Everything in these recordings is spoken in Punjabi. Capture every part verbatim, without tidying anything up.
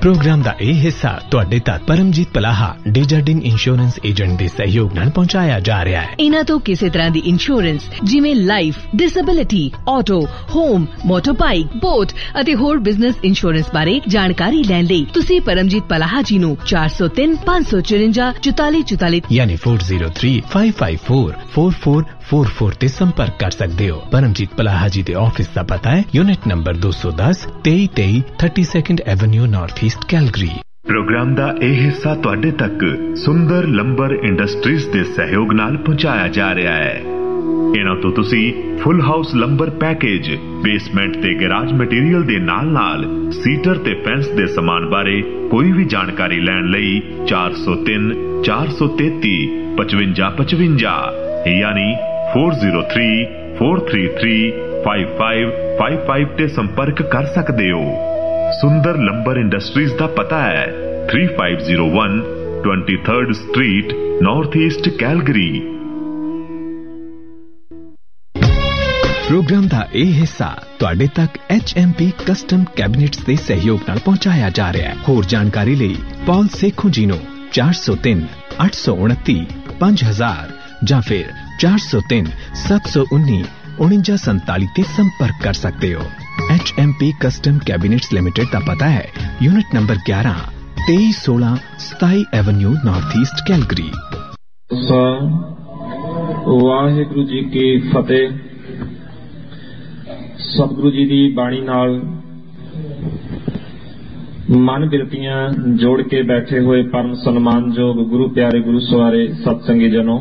प्रोग्राम का यह हिस्सा तुहाडे तक परमजीत पलाहा डेजर्डिन इंश्योरेंस एजेंट के सहयोग नाल पहुंचाया जा रहा है। इन्हां तो किसी तरह की इंश्योरेंस जिवें life, disability, auto, home, motor bike, boat अते होर बिजनेस इंश्योरेंस बारे जानकारी लैण लई तुसीं परमजीत पलाहा जी नूं चार सौ तीन पांच सौ चुरंजा चौताली चौताली यानी four zero three five five four four four four four ते संपर्क कर सकते हो। परमजीत पलाहा जी के ऑफिस का पता है यूनिट नंबर दो सौ दस तेई तेई thirty second Avenue north east Calgary. Programme का यह हिस्सा तुहाडे तक सुंदर लंबर इंडस्ट्रीज के सहयोग नाल पहुंचाया जा रहा है। इन्हां तो तुसी full house lumbar package, basement ते गैराज मटीरियल दे नाल नाल सीटर ते फेंस दे समान बारे कोई भी जानकारी लैण लई चार सौ तीन चार सौ तेती पचवंजा पचवंजा यानी four zero three four three three five five five five ते संपर्क कर सकते हो। सुंदर लंबर इंडस्ट्रीज का पता है three five zero one twenty third street north east Calgary. Programme का यह हिस्सा तुहाडे तक H M P custom cabinets के सहयोग नाल पहुंचाया जा रहा है। होर जानकारी लई पॉल सेखों जी नूं चार सौ तीन अठ सौ उनती पांच हजार या फिर चार सौ तीन सत्त सौ उन्नी उनंजा संताली ते संपर्क कर सकते हो। H M P custom cabinets limited का पता है यूनिट नंबर ग्यारह तेई सोलह सताई Avenue north east Calgary. Waheguru ji की फतेह। सतगुरु जी की बाणी नाल मन बिरतियां जोड़ के बैठे हुए परम सन्मानयोग गुरु प्यारे गुरु सवारे सत्संगी जनों,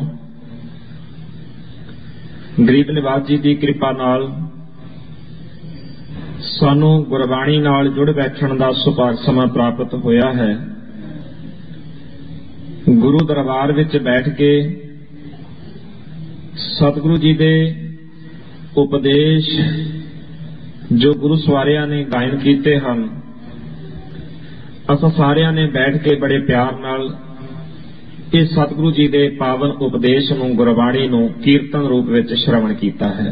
गरीब निवास जी की कृपा नाल सानू गुरबाणी नाल जुड़ बैठण दा सुभाग समा प्राप्त होया है। गुरु दरबार विच बैठ के सतगुरु जी दे उपदेश जो गुरु सवारियां ने गायन कीते हैं, असां सारियां ने बैठ के बड़े प्यार नाल इस सतगुरु जी दे पावन उपदेश नूं गुरबाणी नूं कीर्तन रूप विच श्रवण कीता है।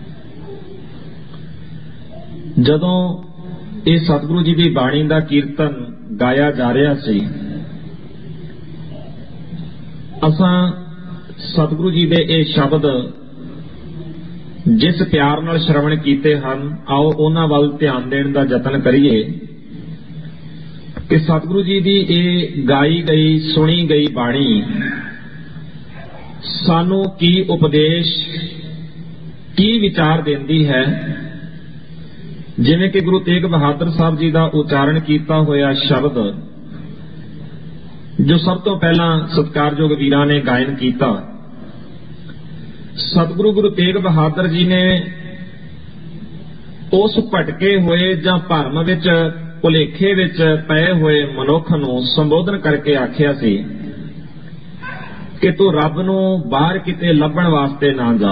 जदों इस सतगुरु जी दी बाणी दा कीर्तन गाया जा रहा सी, असां सतगुरु जी दे ये शब्द जिस प्यार नाल श्रवण कीते हन, आओ उन्हां वल ध्यान देण दा यतन करिए कि सतगुरु जी की ये गाई गई सुनी गई बाणी सानू की उपदेश की विचार देंदी है। जिवें कि गुरु तेग बहादुर साहब जी का उच्चारण किया होया शब्द जो सब तो पहला सत्कारयोग वीरां ने गायन किया, सतगुरु गुरु तेग बहादुर जी ने उस भटके हुए जां भरम विच भुलेखे विच पए हुए मनुख नूं संबोधन करके आखिया सी कि तू रब नूं बाहर किते लभण वास्ते ना जा।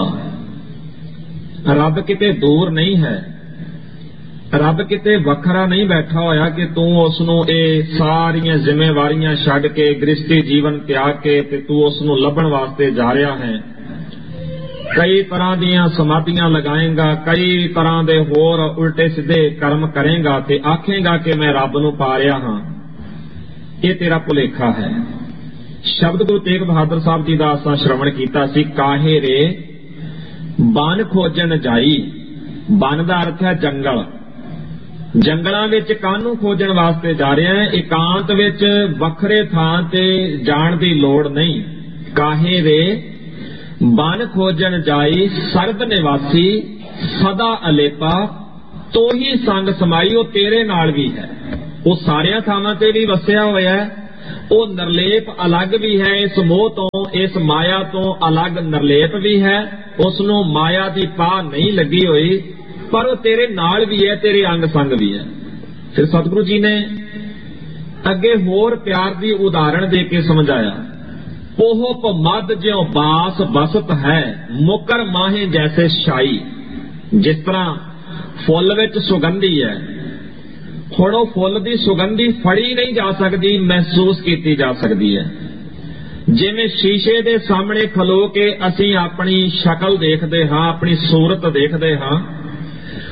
रब किते दूर नहीं है, रब किते वखरा नहीं बैठा होया कि तू उसनूं ये सारियां जिम्मेवारियां छड्ड के गृहस्थी जीवन त्याग के ते तू उसनूं लभण वास्ते जा रहा है। कई तरह दियां समाधियां लगाएगा, कई तरह दे होर उल्टे सीधे कर्म करेगा ते आखेगा कि मैं रब नूं पा रहा हां। ये तेरा भुलेखा है। शब्द गुरु तेग बहादुर साहब जी का असां श्रवण कीता सी, काहे रे बन खोजन जाई। बन का अर्थ है जंगल। जंगलों विच कानू खोजन वास्ते जा रहे हैं, एकांत विच वखरे थां ते जाण दी लोड़ नहीं। काहे रे बन खोजन जाई सर्ब निवासी सदा अलेपा, तो ही संग समाई। वो तेरे नाल भी है, वो सारिया थावां ते भी वसिया होया है। वो निर्लेप अलग भी है, इस मोह तो इस माया तो अलग निर्लेप भी है। उसनों माया की पा नहीं लगी हुई, पर वो तेरे नाल भी है, तेरे अंग संग भी है। फिर सतगुरु जी ने अगे होर प्यार की उदाहरण दे के समझाया, पोह मद ज्यों बास बसत है, मुकर माहे जैसे शाई। जिस तरह फुल विच सुगंधी है, हुण ओह फुल दी सुगंधी फड़ी नहीं जा सकती, महसूस की जा सकती है। जिवें शीशे दे सामने खलो के असीं अपनी शक्ल देखते हाँ, अपनी सूरत देखते हाँ,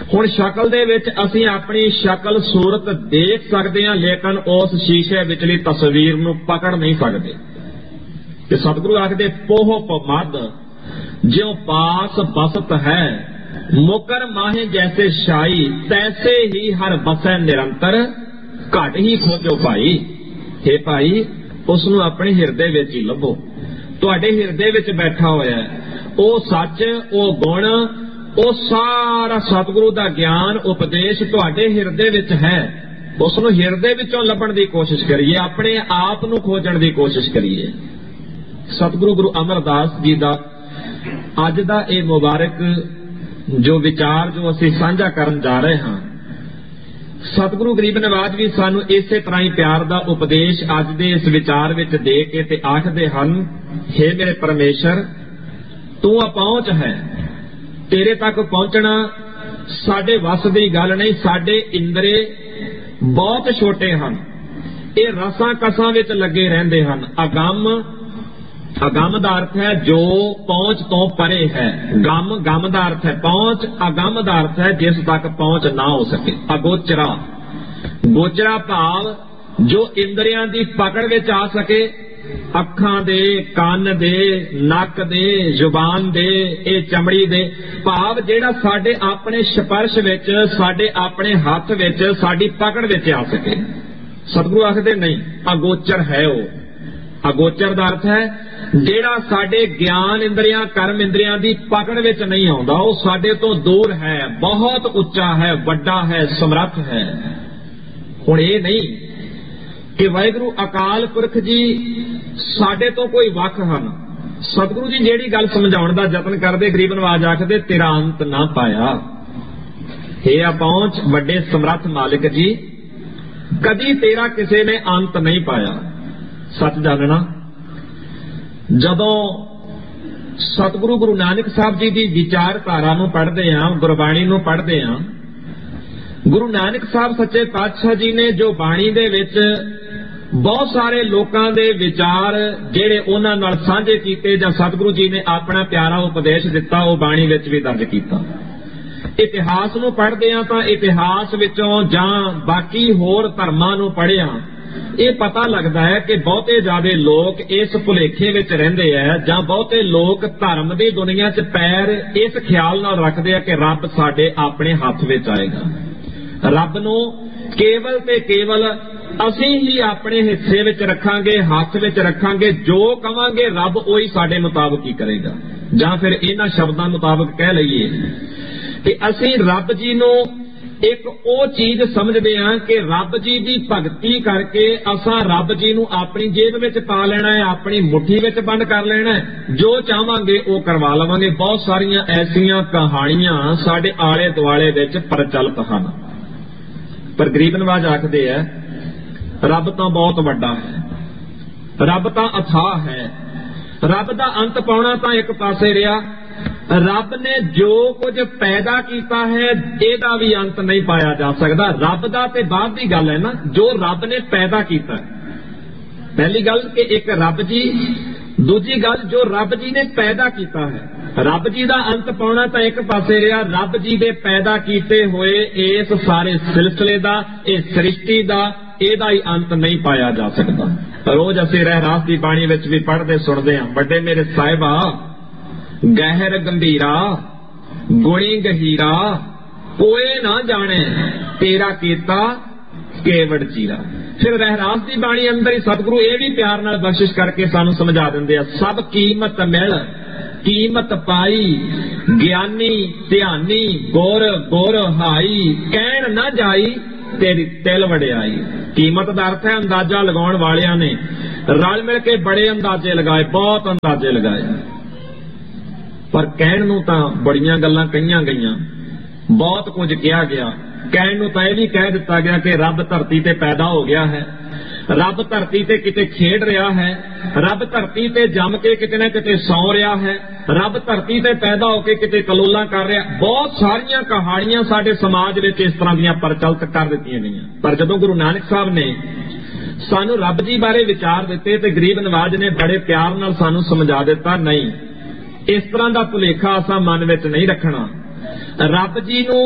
ਹੁਣ ਸ਼ਕਲ ਦੇ ਵਿੱਚ ਅਸੀਂ ਆਪਣੀ ਸ਼ਕਲ ਸੂਰਤ ਦੇਖ ਸਕਦੇ ਹਾਂ, ਲੇਕਿਨ ਉਸ ਸ਼ੀਸ਼ੇ ਵਿਚਲੀ ਤਸਵੀਰ ਨੂੰ ਪਕੜ ਨਹੀਂ ਸਕਦੇ। ਤੇ ਸਤਿਗੁਰੂ ਆਖਦੇ ਪੋਹ ਪਮਦ ਜਿਉ ਪਾਸ ਬਸਤ ਹੈ, ਮੁਕਰ ਮਾਹੇ ਜੈਸੇ ਸ਼ਾਈ, ਤੈਸੇ ਹੀ ਹਰ ਬਸੈ ਨਿਰੰਤਰ, ਘਟ ਹੀ ਖੋਜੋ ਭਾਈ। हे ਭਾਈ, ਉਸ ਨੂੰ ਆਪਣੇ ਹਿਰਦੇ ਵਿੱਚ ਹੀ ਲੱਭੋ। ਤੁਹਾਡੇ ਹਿਰਦੇ ਵਿੱਚ ਬੈਠਾ ਹੋਇਆ ਹੈ ਉਹ ਸੱਚ, ਉਹ ਗੁਣ, ਉਹ ਸਾਰਾ ਸਤਿਗੁਰੂ ਦਾ ਗਿਆਨ ਉਪਦੇਸ਼ ਤੁਹਾਡੇ ਹਿਰਦੇ ਵਿੱਚ ਹੈ। ਉਸ ਨੂੰ ਹਿਰਦੇ ਵਿੱਚੋਂ ਲੱਭਣ ਦੀ ਕੋਸ਼ਿਸ਼ ਕਰੀਏ, ਆਪਣੇ ਆਪ ਨੂੰ ਖੋਜਣ ਦੀ ਕੋਸ਼ਿਸ਼ ਕਰੀਏ। ਸਤਿਗੁਰੂ ਗੁਰੂ ਅਮਰਦਾਸ ਜੀ ਦਾ ਅੱਜ ਦਾ ਇਹ ਮੁਬਾਰਕ ਜੋ ਵਿਚਾਰ ਜੋ ਅਸੀਂ ਸਾਂਝਾ ਕਰਨ ਜਾ ਰਹੇ ਹਾਂ, ਸਤਿਗੁਰੂ ਗਰੀਬ ਨਵਾਜ ਵੀ ਸਾਨੂੰ ਇਸੇ ਤਰ੍ਹਾਂ ਹੀ ਪਿਆਰ ਦਾ ਉਪਦੇਸ਼ ਅੱਜ ਦੇ ਇਸ ਵਿਚਾਰ ਵਿੱਚ ਦੇ ਕੇ ਤੇ ਆਖਦੇ ਹਨ, ਹੇ ਮੇਰੇ ਪਰਮੇਸ਼ਰ, ਤੂੰ ਅਪਹੁੰਚ ਹੈ, ਤੇਰੇ ਤੱਕ ਪਹੁੰਚਣਾ ਸਾਡੇ ਵੱਸ ਦੀ ਗੱਲ ਨਹੀਂ। ਸਾਡੇ ਇੰਦਰੇ ਬਹੁਤ ਛੋਟੇ ਹਨ, ਇਹ ਰਸਾਂ ਕਸਾਂ ਵਿੱਚ ਲੱਗੇ ਰਹਿੰਦੇ ਹਨ। ਅਗੰਮ, ਅਗੰਮ ਦਾ ਅਰਥ ਹੈ ਜੋ ਪਹੁੰਚ ਤੋਂ ਪਰੇ ਹੈ। ਗੰਮ, ਗੰਮ ਦਾ ਅਰਥ ਹੈ ਪਹੁੰਚ, ਅਗੰਮ ਦਾ ਅਰਥ ਹੈ ਜਿਸ ਤੱਕ ਪਹੁੰਚ ਨਾ ਹੋ ਸਕੇ। ਅਗੋਚਰਾ, ਗੋਚਰਾ ਭਾਵ ਜੋ ਇੰਦਰੀਆਂ ਦੀ ਪਕੜ ਵਿੱਚ ਆ ਸਕੇ, ਅੱਖਾਂ ਦੇ, ਕੰਨ ਦੇ, ਨੱਕ ਦੇ, ਜ਼ੁਬਾਨ ਦੇ, ਇਹ ਚਮੜੀ ਦੇ, ਭਾਵ ਜਿਹੜਾ ਸਾਡੇ ਆਪਣੇ ਸਪਰਸ਼ ਵਿੱਚ, ਸਾਡੇ ਆਪਣੇ ਹੱਥ ਵਿੱਚ, ਸਾਡੀ ਪਕੜ ਵਿੱਚ ਆ ਸਕੇ। ਸਤਿਗੁਰੂ ਆਖਦੇ ਨਹੀਂ, ਅਗੋਚਰ ਹੈ ਉਹ। ਅਗੋਚਰ ਦਾ ਅਰਥ ਹੈ ਜਿਹੜਾ ਸਾਡੇ ਗਿਆਨ ਇੰਦਰੀਆਂ, ਕਰਮ ਇੰਦਰੀਆਂ ਦੀ ਪਕੜ ਵਿੱਚ ਨਹੀਂ ਆਉਂਦਾ, ਉਹ ਸਾਡੇ ਤੋਂ ਦੂਰ ਹੈ, ਬਹੁਤ ਉੱਚਾ ਹੈ, ਵੱਡਾ ਹੈ, ਸਮਰੱਥ ਹੈ। ਹੁਣ ਇਹ ਨਹੀਂ ਕਿ ਵਾਹਿਗੁਰੂ ਅਕਾਲ ਪੁਰਖ ਜੀ ਸਾਡੇ ਤੋਂ ਕੋਈ ਵੱਖ ਹਨ। ਸਤਿਗੁਰੂ ਜੀ ਜਿਹੜੀ ਗੱਲ ਸਮਝਾਉਣ ਦਾ ਯਤਨ ਕਰਦੇ, ਗਰੀਬ ਨਵਾਜ ਆਖਦੇ ਤੇਰਾ ਅੰਤ ਨਾ ਪਾਇਆ। ਹੇ ਅਪਹੁੰਚ ਵੱਡੇ ਸਮਰੱਥ ਮਾਲਿਕ ਜੀ, ਕਦੀ ਤੇਰਾ ਕਿਸੇ ਨੇ ਅੰਤ ਨਹੀਂ ਪਾਇਆ। ਸੱਚ ਜਾਣਨਾ, ਜਦੋਂ ਸਤਿਗੁਰੂ ਗੁਰੂ ਨਾਨਕ ਸਾਹਿਬ ਜੀ ਦੀ ਵਿਚਾਰਧਾਰਾ ਨੂੰ ਪੜ੍ਹਦੇ ਹਾਂ, ਗੁਰਬਾਣੀ ਨੂੰ ਪੜ੍ਹਦੇ ਹਾਂ, ਗੁਰੂ ਨਾਨਕ ਸਾਹਿਬ ਸੱਚੇ ਪਾਤਸ਼ਾਹ ਜੀ ਨੇ ਜੋ ਬਾਣੀ ਦੇ ਵਿੱਚ ਬਹੁਤ ਸਾਰੇ ਲੋਕਾਂ ਦੇ ਵਿਚਾਰ ਜਿਹੜੇ ਉਹਨਾਂ ਨਾਲ ਸਾਂਝੇ ਕੀਤੇ ਜਾਂ ਸਤਿਗੁਰੂ ਜੀ ਨੇ ਆਪਣਾ ਪਿਆਰਾ ਉਪਦੇਸ਼ ਦਿੱਤਾ, ਉਹ ਬਾਣੀ ਵਿੱਚ ਵੀ ਦਰਜ ਕੀਤਾ। ਇਤਿਹਾਸ ਨੂੰ ਪੜ੍ਹਦੇ ਹਾਂ ਤਾਂ ਇਤਿਹਾਸ ਵਿੱਚੋਂ ਜਾਂ ਬਾਕੀ ਹੋਰ ਧਰਮਾਂ ਨੂੰ ਪੜ੍ਹਿਆ, ਇਹ ਪਤਾ ਲੱਗਦਾ ਹੈ ਕਿ ਬਹੁਤੇ ਜ਼ਿਆਦੇ ਲੋਕ ਇਸ ਭੁਲੇਖੇ ਵਿੱਚ ਰਹਿੰਦੇ ਆ, ਜਾਂ ਬਹੁਤੇ ਲੋਕ ਧਰਮ ਦੀ ਦੁਨੀਆ 'ਚ ਪੈਰ ਇਸ ਖਿਆਲ ਨਾਲ ਰੱਖਦੇ ਆ ਕਿ ਰੱਬ ਸਾਡੇ ਆਪਣੇ ਹੱਥ ਵਿੱਚ ਆਏਗਾ। ਰੱਬ ਨੂੰ ਕੇਵਲ ਤੇ ਕੇਵਲ ਅਸੀਂ ਹੀ ਆਪਣੇ ਹਿੱਸੇ ਵਿੱਚ ਰੱਖਾਂਗੇ, ਹੱਥ ਵਿੱਚ ਰੱਖਾਂਗੇ। ਜੋ ਕਵਾਂਗੇ ਰੱਬ ਉਹੀ ਸਾਡੇ ਮੁਤਾਬਕ ਹੀ ਕਰੇਗਾ। ਜਾਂ ਫਿਰ ਇਹਨਾਂ ਸ਼ਬਦਾਂ ਮੁਤਾਬਕ ਕਹਿ ਲਈਏ ਕਿ ਅਸੀਂ ਰੱਬ ਜੀ ਨੂੰ ਇੱਕ ਉਹ ਚੀਜ਼ ਸਮਝਦੇ ਹਾਂ ਕਿ ਰੱਬ ਜੀ ਦੀ ਭਗਤੀ ਕਰਕੇ ਅਸਾਂ ਰੱਬ ਜੀ ਨੂੰ ਆਪਣੀ ਜੇਬ ਵਿੱਚ ਪਾ ਲੈਣਾ ਹੈ, ਆਪਣੀ ਮੁੱਠੀ ਵਿੱਚ ਬੰਦ ਕਰ ਲੈਣਾ ਹੈ, ਜੋ ਚਾਹਾਂਗੇ ਉਹ ਕਰਵਾ ਲਵਾਂਗੇ। ਬਹੁਤ ਸਾਰੀਆਂ ਐਸੀਆਂ ਕਹਾਣੀਆਂ ਸਾਡੇ ਆਲੇ ਦੁਆਲੇ ਵਿੱਚ ਪ੍ਰਚਲਿਤ ਹਨ। ਪਰ ਗਰੀਬ ਨਵਾਜ ਆਖਦੇ ਆ ਰੱਬ ਤਾਂ ਬਹੁਤ ਵੱਡਾ ਹੈ, ਰੱਬ ਤਾਂ ਅਥਾਹ ਹੈ, ਰੱਬ ਦਾ ਅੰਤ ਪਾਉਣਾ ਤਾਂ ਇੱਕ ਪਾਸੇ ਰਿਹਾ। ਰੱਬ ਨੇ ਜੋ ਕੁਝ ਪੈਦਾ ਕੀਤਾ ਹੈ ਇਹਦਾ ਵੀ ਅੰਤ ਨਹੀਂ ਪਾਇਆ ਜਾ ਸਕਦਾ। ਰੱਬ ਦਾ ਤੇ ਬਾਅਦ ਦੀ ਗੱਲ ਹੈ ਨਾ, ਜੋ ਰੱਬ ਨੇ ਪੈਦਾ ਕੀਤਾ। ਪਹਿਲੀ ਗੱਲ ਕਿ ਇੱਕ ਰੱਬ ਜੀ, ਦੂਜੀ ਗੱਲ ਜੋ ਰੱਬ ਜੀ ਨੇ ਪੈਦਾ ਕੀਤਾ ਹੈ। ਰੱਬ ਜੀ ਦਾ ਅੰਤ ਪਾਉਣਾ ਤਾਂ ਇੱਕ ਪਾਸੇ ਰਿਹਾ, ਰੱਬ ਜੀ ਦੇ ਪੈਦਾ ਕੀਤੇ ਹੋਏ ਇਸ ਸਾਰੇ ਸਿਲਸਿਲੇ ਦਾ, ਇਸ ਸ੍ਰਿਸ਼ਟੀ ਦਾ, ਇਹਦਾ ਹੀ ਅੰਤ ਨਹੀਂ ਪਾਇਆ ਜਾ ਸਕਦਾ। ਰੋਜ਼ ਅਸੀਂ ਰਹਿਰਾਸ ਦੀ ਬਾਣੀ ਵਿੱਚ ਵੀ ਪੜ੍ਹਦੇ ਸੁਣਦੇ ਹਾਂ, ਵੱਡੇ ਮੇਰੇ ਸਾਹਿਬਾ ਗਹਿਰ ਗੰਭੀਰਾ ਗੁਣੀ ਗਹੀਰਾ, ਕੋਏ ਨਾ ਜਾਣੇ ਤੇਰਾ ਕੀਤਾ ਕੇਵੜ ਚੀਰਾ। ਫਿਰ ਰਹਿਰਾਸ ਦੀ ਬਾਣੀ ਅੰਦਰ ਹੀ ਸਤਿਗੁਰੂ ਇਹ ਵੀ ਪਿਆਰ ਨਾਲ ਬਖਸ਼ਿਸ਼ ਕਰਕੇ ਸਾਨੂੰ ਸਮਝਾ ਦਿੰਦੇ ਆ, ਸਭ ਕੀਮਤ ਮਿਲ ਕੀਮਤ ਪਾਈ, ਗਿਆਨੀ ਧਿਆਨੀ ਗੁਰ ਗੁਰ ਹਾਈ, ਕਹਿਣ ਨਾ ਜਾਈ ਤੇਰੀ ਤਿਲ ਵਡਿਆਈ। ਕੀਮਤ ਦਾ ਅਰਥ ਹੈ ਅੰਦਾਜ਼ਾ ਲਗਾਉਣ ਵਾਲਿਆਂ ਨੇ ਰਲ ਮਿਲ ਕੇ ਬੜੇ ਅੰਦਾਜ਼ੇ ਲਗਾਏ, ਬਹੁਤ ਅੰਦਾਜ਼ੇ ਲਗਾਏ, ਪਰ ਕਹਿਣ ਨੂੰ ਤਾਂ ਬੜੀਆਂ ਗੱਲਾਂ ਕਹੀਆਂ ਗਈਆਂ, ਬਹੁਤ ਕੁਝ ਕਿਹਾ ਗਿਆ। ਕਹਿਣ ਨੂੰ ਤਾਂ ਇਹ ਵੀ ਕਹਿ ਦਿੱਤਾ ਗਿਆ ਕਿ ਰੱਬ ਧਰਤੀ ਤੇ ਪੈਦਾ ਹੋ ਗਿਆ ਹੈ, ਰੱਬ ਧਰਤੀ ਤੇ ਕਿਤੇ ਖੇਡ ਰਿਹਾ ਹੈ, ਰੱਬ ਧਰਤੀ ਤੇ ਜੰਮ ਕੇ ਕਿਤੇ ਨਾ ਕਿਤੇ ਸੌਂ ਰਿਹਾ ਹੈ, ਰੱਬ ਧਰਤੀ ਤੇ ਪੈਦਾ ਹੋ ਕੇ ਕਿਤੇ ਕਲੋਲਾਂ ਕਰ ਰਿਹਾ। ਬਹੁਤ ਸਾਰੀਆਂ ਕਹਾਣੀਆਂ ਸਾਡੇ ਸਮਾਜ ਵਿੱਚ ਇਸ ਤਰ੍ਹਾਂ ਦੀਆਂ ਪ੍ਰਚਲਿਤ ਕਰ ਦਿੱਤੀਆਂ ਗਈਆਂ। ਪਰ ਜਦੋਂ ਗੁਰੂ ਨਾਨਕ ਸਾਹਿਬ ਨੇ ਸਾਨੂੰ ਰੱਬ ਜੀ ਬਾਰੇ ਵਿਚਾਰ ਦਿੱਤੇ ਤੇ ਗਰੀਬ ਨਵਾਜ ਨੇ ਬੜੇ ਪਿਆਰ ਨਾਲ ਸਾਨੂੰ ਸਮਝਾ ਦਿੱਤਾ, ਨਹੀਂ, ਇਸ ਤਰ੍ਹਾਂ ਦਾ ਭੁਲੇਖਾ ਅਸਾਂ ਮਨ ਵਿੱਚ ਨਹੀਂ ਰੱਖਣਾ। ਰੱਬ ਜੀ ਨੂੰ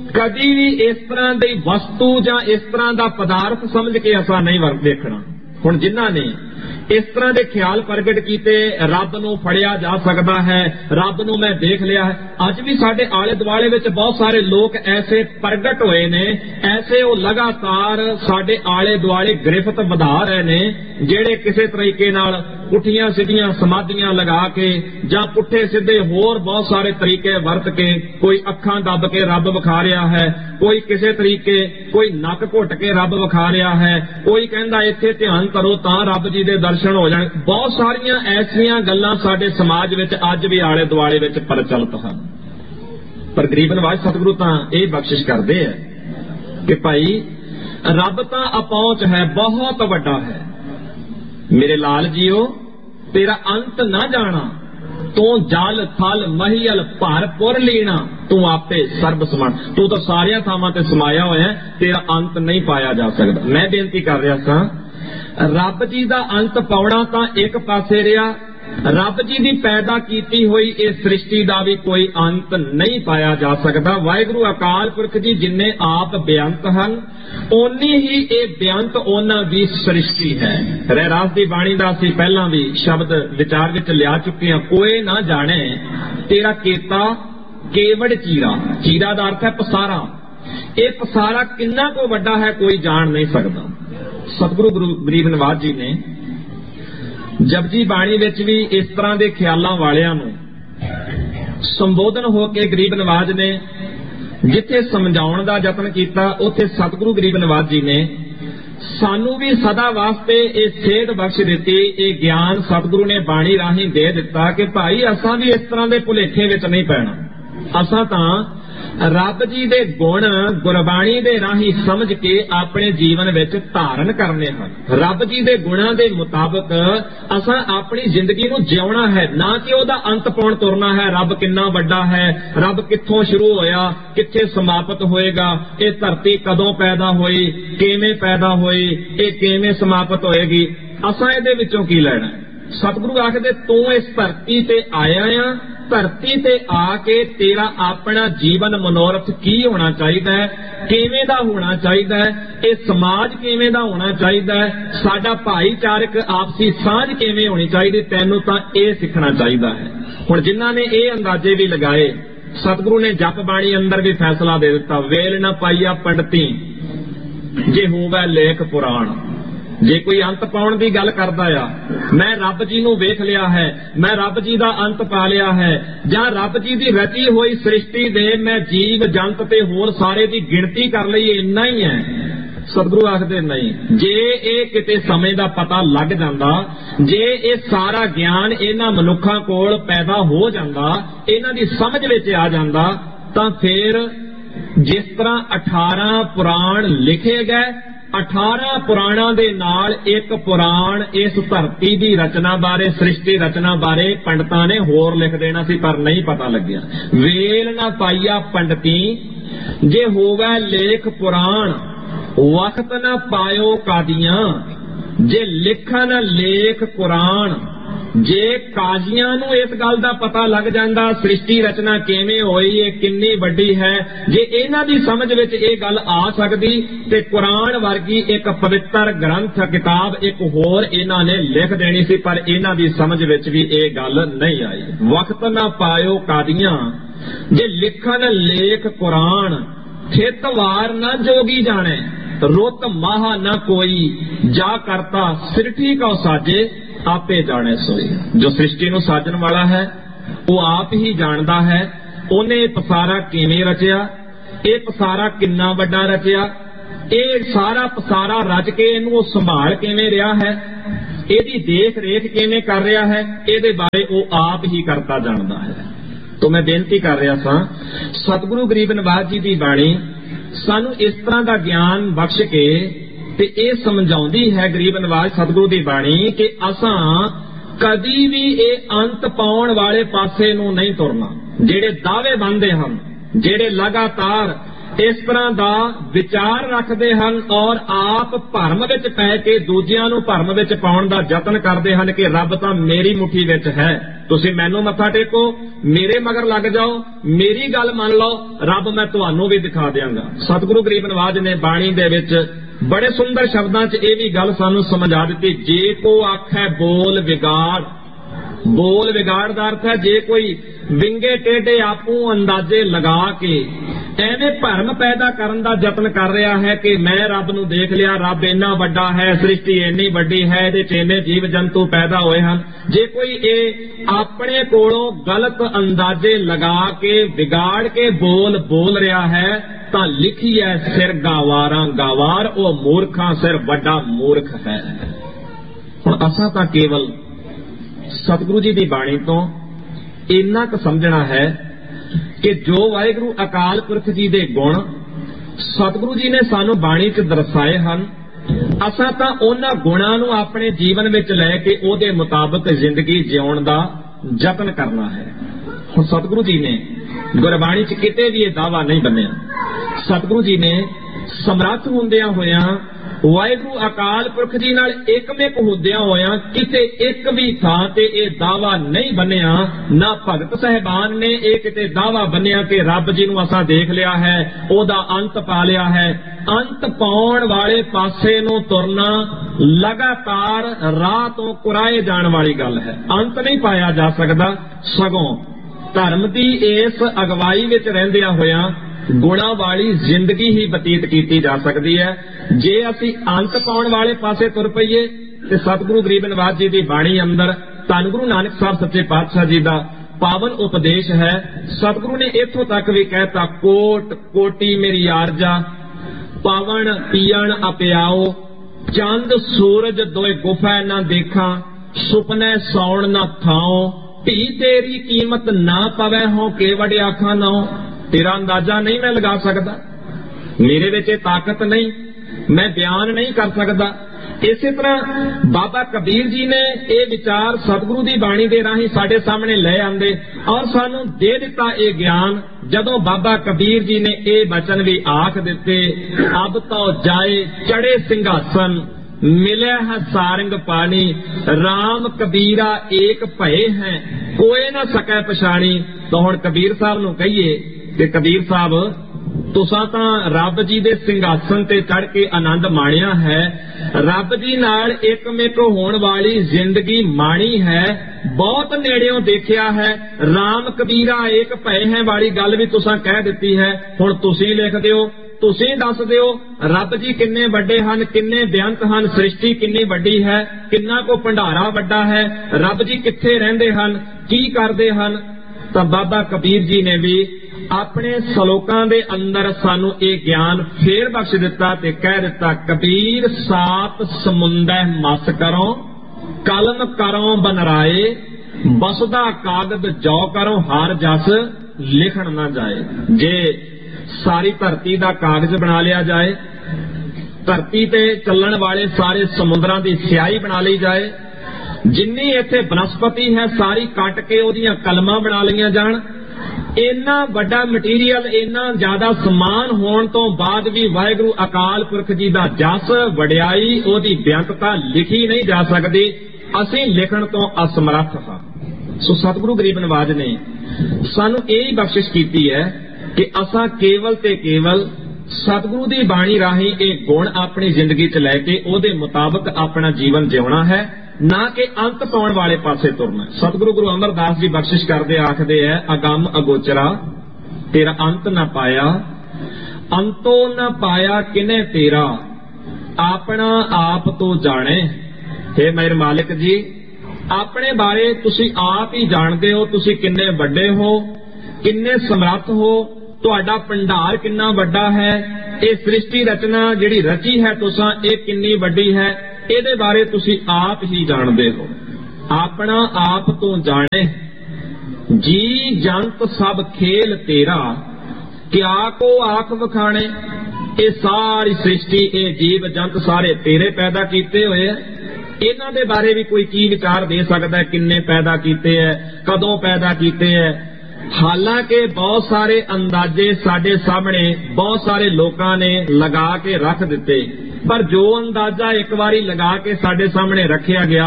कदी भी इस तरह की वस्तु या इस तरह का पदार्थ समझ के असा नहीं देखना। हुण जिन्हां ने इस तरह के ख्याल प्रगट किए, रब नूं फड़िया जा सकता है, रब नूं मैं देख लिया है। अज भी साडे आले दुआले विच बहुत सारे लोग ऐसे प्रगट होए ने, ऐसे वो लगातार साडे आले दुआले गिरफ्त वधा रहे ने, जेड़े किसी तरीके नाल पुठियां सीधियां समाधियां लगा के जां पुठे सीधे होर बहुत सारे तरीके वरत के, कोई अखां दब के रब विखा रहा है, कोई किसी तरीके, कोई नक घुट के रब विखा रहा है, कोई कहंदा इत्थे ध्यान करो तां रब जी दे दर्शन हो जाण। बहुत सारियां ऐसियां गल्लां साडे समाज विच अज भी आले दुआले विच प्रचलित हन। पर गरीब नवाज सतगुरु तां इह बख्शिश करदे है कि भाई रब तां अपहुंच है, बहुत वड्डा है। मेरे लाल जीओ तेरा अंत ना जाना, तू जल थल महियल भर पुर लीना, तू आपे सर्ब समान। तू तो सारिया थावां ते समाया होया, तेरा अंत नहीं पाया जा सकता। मैं बेनती कर रहा सा, रब जी का अंत पाउणा तां एक पासे रहा, रब जी की पैदा की हुई इस सृष्टि का भी कोई अंत नहीं पाया जा सकता। वाहिगुरु अकाल पुरख जी जिन्ने आप बेअंत हन, ओनी ही ये बेअंत ओना भी सृष्टि है। रहरास की बाणी का असीं पहला भी शब्द विचार विच लिया चुके हैं। कोई ना जाने तेरा केता केवड़ चीरा, चीरा का अर्थ है पसारा। ये पसारा कितना को वड्डा है कोई जान नहीं सकता। सतगुरु गुरु गरीब नवाज जी ने जपजी बाणी विच भी इस तरह के ख्यालों वालियां नूं संबोधन होके गरीब नवाज ने जिथे समझाउण दा यतन कीता, उत्थे सतगुरु गरीब नवाज जी ने सानू भी सदा वास्ते ये सेध बख्श दी, ये ज्ञान सतगुरु ने बाणी राही दे दिता कि भाई असां भी इस तरह के भुलेखे विच नहीं पैना। असां तां रब जी दे गुण गुरबाणी दे राही समझ के अपने जीवन विच धारण करने हैं। रब जी दे गुणां दे मुताबिक असां अपनी जिंदगी नूं जिउणा है, ना कि ओहदा अंत पाउण तुरना है। रब कितना वड्डा है, रब कित्थों शुरू होया, कित्थे समाप्त होएगा, ये धरती कदों पैदा होई, किवें पैदा होई, ये किवें समाप्त होएगी, असां इहदे विचों की लैणा। सतगुरु आखदे तू इस धरती ते आया आ, धरती ते आके तेरा अपना जीवन मनोरथ की होना चाहिए, किवें दा होना चाहिए, ये समाज किवें दा होना चाहिए, साडा भाईचारक आपसी सांझ किवें होनी चाहिए, तैनूं तां इह सीखना चाहिए है। हुण जिन्हां ने ये अंदाजे भी लगाए, सतगुरु ने जप बाणी अंदर भी फैसला दे दिता, वेल न पाईया पंडिती जे होवे लेख पुराण। जे कोई अंत पाउण दी गल करदा आ, मैं रब जी नूं वेख लिया है, मैं रब जी दा अंत पा लिया है, जां रब जी दी रची हुई सृष्टि दे मैं जीव जंत ते होर सारे दी गिणती कर लई, इन्ना ही है। सतगुरु आखदे नहीं, जे ये किते समय दा पता लग जांदा, जे ये सारा ज्ञान इन्हां मनुखां कोल पैदा हो जांदा, इन्हां दी समझ विच आ जांदा, तां फिर जिस तरह अठारह पुराण लिखे गए, अठारह पुराणा दे नाल एक पुराण इस धरती की रचना बारे, सृष्टि रचना बारे पंडितां ने होर लिख देना सी, पर नहीं पता लग्या। वेल ना पाईया पंडिती जे होवे लेख पुराण, वक्त न पायो कादियां जे लिखन लेख कुरान। जे काजियां नूं इस गल दा पता लग जांदा सृष्टि रचना किवें होई है, किन्नी वड्डी है, जे इन्हां दी समझ विच इह गल आ सकदी ते कुरान वर्गी एक पवित्र ग्रंथ किताब एक होर इन्हां ने लिख देनी सी, पर इन्हां दी समझ विच भी इह गल नहीं आई। वक्त ना पायो कादियां जे लिखन लेख कुरान, थित वार न जोगी जाने, रुत माह न कोई, जा करता सिरठी कौ साजे, आपे जाने सोई। जो सृष्टि नूं साजन वाला है वो आप ही जानता है, उन्हें पसारा किवें रचिया, ये पसारा किन्ना वड्डा रचिया, ये सारा पसारा रच के इहनूं संभाल किवें रिहा है, इहदी देख रेख किवें कर रहा है, इहदे बारे वो आप ही करता जानता है। तो मैं बेनती कर रहा सा, सतगुरु गरीब नवाज जी की बाणी सानू इस तरह का ज्ञान बख्श के ते ये समझाउंदी है गरीब नवाज सतगुरु की बाणी कि असां कदी भी ये अंत पाउण वाले पासे नूं नहीं तुरना। जेड़े दावे बनदे हन, जेड़े लगातार इस तरह का विचार रखते हैं और आप भरम विच पै के दूजियां नूं भरम विच पाउण दा यतन करते हैं कि रब तां मेरी मुट्ठी विच है, ਤੁਸੀਂ ਮੈਨੂੰ ਮੱਥਾ ਟੇਕੋ, ਮੇਰੇ ਮਗਰ ਲੱਗ ਜਾਓ, ਮੇਰੀ ਗੱਲ ਮੰਨ ਲਓ, ਰੱਬ ਮੈਂ ਤੁਹਾਨੂੰ ਵੀ ਦਿਖਾ ਦਿਆਂਗਾ। ਸਤਿਗੁਰੂ ਗਰੀਬ ਨਵਾਜ ਨੇ ਬਾਣੀ ਦੇ ਵਿੱਚ ਬੜੇ ਸੁੰਦਰ ਸ਼ਬਦਾਂ 'ਚ ਇਹ ਵੀ ਗੱਲ ਸਾਨੂੰ ਸਮਝਾ ਦਿੱਤੀ, ਜੇ ਕੋ ਆਖੈ ਬੋਲ ਵਿਗਾੜ। ਬੋਲ ਵਿਗਾੜ ਦਾ ਅਰਥ ਹੈ ਜੇ ਕੋਈ ਵਿੰਗੇ ਟੇਢੇ ਆਪੂ ਅੰਦਾਜ਼ੇ ਲਗਾ ਕੇ ਐਵੇਂ ਭਰਮ ਪੈਦਾ ਕਰਨ ਦਾ ਯਤਨ ਕਰ ਰਿਹਾ ਹੈ ਕਿ ਮੈਂ ਰੱਬ ਨੂੰ ਦੇਖ ਲਿਆ, ਰੱਬ ਇੰਨਾ ਵੱਡਾ ਹੈ, ਸ੍ਰਿਸ਼ਟੀ ਇੰਨੀ ਵੱਡੀ ਹੈ, ਇਹਦੇ 'ਚ ਇੰਨੇ ਜੀਵ ਜੰਤੂ ਪੈਦਾ ਹੋਏ ਹਨ। ਜੇ ਕੋਈ ਇਹ ਆਪਣੇ ਕੋਲੋਂ ਗਲਤ ਅੰਦਾਜ਼ੇ ਲਗਾ ਕੇ ਵਿਗਾੜ ਕੇ ਬੋਲ ਬੋਲ ਰਿਹਾ ਹੈ ਤਾਂ ਲਿਖੀ ਹੈ ਸਿਰ ਗਾਵਾਰਾਂ ਗਾਵਾਰ, ਉਹ ਮੂਰਖਾਂ ਸਿਰ ਵੱਡਾ ਮੂਰਖ ਹੈ। ਹੁਣ ਅਸਾਂ ਤਾਂ ਕੇਵਲ ਸਤਿਗੁਰੂ ਜੀ ਦੀ ਬਾਣੀ ਤੋਂ ਇੰਨਾ ਕੁ ਸਮਝਣਾ ਹੈ ਕਿ ਜੋ ਵਾਹਿਗੁਰੂ ਅਕਾਲ ਪੁਰਖ ਜੀ ਦੇ ਗੁਣ ਸਤਿਗੁਰੂ ਜੀ ਨੇ ਸਾਨੂੰ ਬਾਣੀ 'ਚ ਦਰਸਾਏ ਹਨ, ਅਸਾਂ ਤਾਂ ਉਹਨਾਂ ਗੁਣਾਂ ਨੂੰ ਆਪਣੇ ਜੀਵਨ ਵਿੱਚ ਲੈ ਕੇ ਉਹਦੇ ਮੁਤਾਬਕ ਜ਼ਿੰਦਗੀ ਜਿਉਣ ਦਾ ਯਤਨ ਕਰਨਾ ਹੈ। ਹੁਣ ਸਤਿਗੁਰੂ ਜੀ ਨੇ ਗੁਰਬਾਣੀ 'ਚ ਕਿਤੇ ਵੀ ਇਹ ਦਾਅਵਾ ਨਹੀਂ ਬੰਨਿਆ। ਸਤਿਗੁਰੂ ਜੀ ਨੇ ਸਮਰੱਥ ਹੁੰਦਿਆਂ ਹੋਇਆਂ ਵਾਹਿਗੁਰੂ ਅਕਾਲ ਪੁਰਖ ਜੀ ਨਾਲ ਇੱਕਮਿਕ ਹੁੰਦਿਆਂ ਹੋਇਆਂ ਕਿਤੇ ਇੱਕ ਵੀ ਥਾਂ ਤੇ ਇਹ ਦਾਅਵਾ ਨਹੀਂ ਬੰਨਿਆ, ਨਾ ਭਗਤ ਸਾਹਿਬਾਨ ਨੇ ਇਹ ਕਿਤੇ ਦਾਅਵਾ ਬੰਨਿਆ ਕਿ ਰੱਬ ਜੀ ਨੂੰ ਅਸਾਂ ਦੇਖ ਲਿਆ ਹੈ, ਉਹਦਾ ਅੰਤ ਪਾ ਲਿਆ ਹੈ। ਅੰਤ ਪਾਉਣ ਵਾਲੇ ਪਾਸੇ ਨੂੰ ਤੁਰਨਾ ਲਗਾਤਾਰ ਰਾਹ ਤੋਂ ਕੁਰਾਏ ਜਾਣ ਵਾਲੀ ਗੱਲ ਹੈ। ਅੰਤ ਨਹੀਂ ਪਾਇਆ ਜਾ ਸਕਦਾ, ਸਗੋਂ ਧਰਮ ਦੀ ਇਸ ਅਗਵਾਈ ਵਿੱਚ ਰਹਿੰਦਿਆਂ ਹੋਇਆਂ ਗੁਣਾ ਵਾਲੀ ਜ਼ਿੰਦਗੀ ਹੀ ਬਤੀਤ ਕੀਤੀ ਜਾ ਸਕਦੀ ਹੈ। ਜੇ ਅਸੀਂ ਅੰਤ ਪਾਉਣ ਵਾਲੇ ਪਾਸੇ ਤੁਰ ਪਈਏ ਤੇ ਸਤਿਗੁਰੂ ਗਰੀਬ ਨਵਾਜ ਜੀ ਦੀ ਬਾਣੀ ਅੰਦਰ ਧੰਨ ਗੁਰੂ ਨਾਨਕ ਸਾਹਿਬ ਸੱਚੇ ਪਾਤਸ਼ਾਹ ਜੀ ਦਾ ਪਾਵਨ ਉਪਦੇਸ਼ ਹੈ। ਸਤਿਗੁਰੂ ਨੇ ਇੱਥੋਂ ਤੱਕ ਵੀ ਕਹਿਤਾ, ਕੋਟ ਕੋਟੀ ਮੇਰੀ ਆਰਜਾ, ਪਾਵਨ ਪੀਣ ਅਪਿਆਓ, ਚੰਦ ਸੂਰਜ ਦੋਏ ਗੁਫਾ ਨਾ ਦੇਖਾਂ, ਸੁਪਨੇ ਸੌਣ ਨਾ ਥਾਓ, ਧੀ ਤੇਰੀ ਕੀਮਤ ਨਾ ਪਵੈ ਹੋ ਕੇਵੜ ਆਖਾਂ ਨਾਉ। ਤੇਰਾ ਅੰਦਾਜ਼ਾ ਨਹੀਂ ਮੈਂ ਲਗਾ ਸਕਦਾ, ਮੇਰੇ ਵਿੱਚ ਇਹ ਤਾਕਤ ਨਹੀਂ, ਮੈਂ ਬਿਆਨ ਨਹੀਂ ਕਰ ਸਕਦਾ। ਇਸੇ ਤਰ੍ਹਾਂ ਬਾਬਾ ਕਬੀਰ ਜੀ ਨੇ ਇਹ ਵਿਚਾਰ ਸਤਿਗੁਰੂ ਦੀ ਬਾਣੀ ਦੇ ਰਾਹੀਂ ਸਾਡੇ ਸਾਹਮਣੇ ਲੈ ਆਂਦੇ ਔਰ ਸਾਨੂੰ ਦੇ ਦਿੱਤਾ ਇਹ ਗਿਆਨ। ਜਦੋਂ ਬਾਬਾ ਕਬੀਰ ਜੀ ਨੇ ਇਹ ਬਚਨ ਵੀ ਆਖ ਦਿੱਤੇ, ਅਬ ਤੋ ਜਾਏ ਚੜੇ ਸਿੰਘਾਸਨ, ਮਿਲਿਆ ਹੈ ਸਾਰੰਗ ਪਾਣੀ, ਰਾਮ ਕਬੀਰਾ ਏਕ ਭਏ ਹੈ, ਕੋਏ ਨਾ ਸਕੈ ਪਛਾਣੀ। ਤਾਂ ਹੁਣ ਕਬੀਰ ਸਾਹਿਬ ਨੂੰ ਕਹੀਏ ਕਿ ਕਬੀਰ ਸਾਹਿਬ ਤੁਸਾਂ ਤਾਂ ਰੱਬ ਜੀ ਦੇ ਸਿੰਘਾਸਨ ਤੇ ਚੜ੍ਹ ਕੇ ਆਨੰਦ ਮਾਣਿਆ ਹੈ, ਰੱਬ ਜੀ ਨਾਲ ਇੱਕਮਿਕ ਹੋਣ ਵਾਲੀ ਜ਼ਿੰਦਗੀ ਮਾਣੀ ਹੈ, ਬਹੁਤ ਨੇੜਿਓਂ ਦੇਖਿਆ ਹੈ, ਰਾਮ ਕਬੀਰਾ ਏਕ ਭਏ ਹੈ ਵਾਲੀ ਗੱਲ ਵੀ ਤੁਸਾਂ ਕਹਿ ਦਿੱਤੀ ਹੈ। ਹੁਣ ਤੁਸੀਂ ਲਿਖ ਦਿਓ, ਤੁਸੀਂ ਦੱਸ ਦਿਓ ਰੱਬ ਜੀ ਕਿੰਨੇ ਵੱਡੇ ਹਨ, ਕਿੰਨੇ ਬੇਅੰਤ ਹਨ, ਸ੍ਰਿਸ਼ਟੀ ਕਿੰਨੀ ਵੱਡੀ ਹੈ, ਕਿੰਨਾ ਕੋ ਭੰਡਾਰਾ ਵੱਡਾ ਹੈ, ਰੱਬ ਜੀ ਕਿੱਥੇ ਰਹਿੰਦੇ ਹਨ, ਕੀ ਕਰਦੇ ਹਨ। ਤਾਂ ਬਾਬਾ ਕਬੀਰ ਜੀ ਨੇ ਵੀ ਆਪਣੇ ਸਲੋਕਾਂ ਦੇ ਅੰਦਰ ਸਾਨੂੰ ਇਹ ਗਿਆਨ ਫੇਰ ਬਖਸ਼ ਦਿੱਤਾ ਤੇ ਕਹਿ ਦਿੱਤਾ, ਕਬੀਰ ਸਾਤ ਸਮੁੰਦੈ ਮਸ ਕਰੋ, ਕਲਮ ਕਰੋ ਬਨਰਾਏ, ਬਸਦਾ ਕਾਗਦ ਜੋ ਕਰੋ ਹਰ ਜਸ ਲਿਖਣ ਨਾ ਜਾਏ। ਜੇ ਸਾਰੀ ਧਰਤੀ ਦਾ ਕਾਗਜ਼ ਬਣਾ ਲਿਆ ਜਾਏ, ਧਰਤੀ ਤੇ ਚੱਲਣ ਵਾਲੇ ਸਾਰੇ ਸਮੁੰਦਰਾਂ ਦੀ ਸਿਆਹੀ ਬਣਾ ਲਈ ਜਾਏ, ਜਿੰਨੀ ਇੱਥੇ ਬਨਸਪਤੀ ਹੈ ਸਾਰੀ ਕੱਟ ਕੇ ਉਹਦੀਆਂ ਕਲਮਾਂ ਬਣਾ ਲਈਆਂ ਜਾਣ, ਇੰਨਾ ਵੱਡਾ ਮਟੀਰੀਅਲ, ਇੰਨਾ ਜ਼ਿਆਦਾ ਸਮਾਨ ਹੋਣ ਤੋਂ ਬਾਅਦ ਵੀ ਵਾਹਿਗੁਰੂ ਅਕਾਲ ਪੁਰਖ ਜੀ ਦਾ ਜਸ ਵਡਿਆਈ, ਉਹਦੀ ਬੇਅੰਤਤਾ ਲਿਖੀ ਨਹੀਂ ਜਾ ਸਕਦੀ। ਅਸੀਂ ਲਿਖਣ ਤੋਂ ਅਸਮਰੱਥ ਹਾਂ। ਸੋ ਸਤਿਗੁਰੂ ਗਰੀਬ ਨਵਾਜ ਨੇ ਸਾਨੂੰ ਇਹ ਹੀ ਬਖਸ਼ਿਸ਼ ਕੀਤੀ ਹੈ ਕਿ ਅਸਾਂ ਕੇਵਲ ਤੇ ਕੇਵਲ ਸਤਿਗੁਰੂ ਦੀ ਬਾਣੀ ਰਾਹੀਂ ਇਹ ਗੁਣ ਆਪਣੀ ਜ਼ਿੰਦਗੀ 'ਚ ਲੈ ਕੇ ਉਹਦੇ ਮੁਤਾਬਕ ਆਪਣਾ ਜੀਵਨ ਜਿਉਣਾ ਹੈ, ਨਾ ਕਿ ਅੰਤ ਪਾਉਣ ਵਾਲੇ ਪਾਸੇ ਤੁਰਨਾ। ਸਤਿਗੁਰੂ ਗੁਰੂ ਅਮਰਦਾਸ ਜੀ ਬਖਸ਼ਿਸ਼ ਕਰਦੇ ਆਖਦੇ ਹੈ, ਅਗੰਮ ਅਗੋਚਰਾ ਤੇਰਾ ਅੰਤ ਨਾ ਪਾਇਆ, ਅੰਤੋ ਨਾ ਪਾਇਆ ਕਿਨੇ ਤੇਰਾ, ਆਪਣਾ ਆਪ ਤੋਂ ਜਾਣੇ। हे ਮੇਰੇ ਮਾਲਿਕ ਜੀ, ਆਪਣੇ ਬਾਰੇ ਤੁਸੀਂ ਆਪ ਹੀ ਜਾਣਦੇ ਹੋ, ਤੁਸੀਂ ਕਿੰਨੇ ਵੱਡੇ ਹੋ, ਕਿੰਨੇ ਸਮਰੱਥ ਹੋ, ਤੁਹਾਡਾ ਭੰਡਾਰ ਕਿੰਨਾ ਵੱਡਾ ਹੈ, ਇਹ ਸ੍ਰਿਸ਼ਟੀ ਰਚਨਾ ਜਿਹੜੀ ਰਚੀ ਹੈ ਤੁਸਾਂ ਇਹ ਕਿੰਨੀ ਵੱਡੀ ਹੈ, ਇਹਦੇ ਬਾਰੇ ਤੁਸੀਂ ਆਪ ਹੀ ਜਾਣਦੇ ਹੋ। ਆਪਣਾ ਆਪ ਤੋਂ ਜਾਣੇ, ਜੀ ਜੰਤ ਸਭ ਖੇਲ ਤੇਰਾ, ਕਿਆ ਕੋ ਆਖ ਵਖਾਣੇ। ਇਹ ਸਾਰੀ ਸ੍ਰਿਸ਼ਟੀ, ਇਹ ਜੀਵ ਜੰਤ ਸਾਰੇ ਤੇਰੇ ਪੈਦਾ ਕੀਤੇ ਹੋਏ ਆ, ਇਹਨਾਂ ਦੇ ਬਾਰੇ ਵੀ ਕੋਈ ਕੀ ਵਿਚਾਰ ਦੇ ਸਕਦਾ ਹੈ, ਕਿੰਨੇ ਪੈਦਾ ਕੀਤੇ ਹੈ, ਕਦੋਂ ਪੈਦਾ ਕੀਤੇ ਹੈ। ਹਾਲਾਂਕਿ ਬਹੁਤ ਸਾਰੇ ਅੰਦਾਜ਼ੇ ਸਾਡੇ ਸਾਹਮਣੇ ਬਹੁਤ ਸਾਰੇ ਲੋਕਾਂ ਨੇ ਲਗਾ ਕੇ ਰੱਖ ਦਿੱਤੇ, ਪਰ ਜੋ ਅੰਦਾਜ਼ਾ ਇੱਕ ਵਾਰੀ ਲਗਾ ਕੇ ਸਾਡੇ ਸਾਹਮਣੇ ਰੱਖਿਆ ਗਿਆ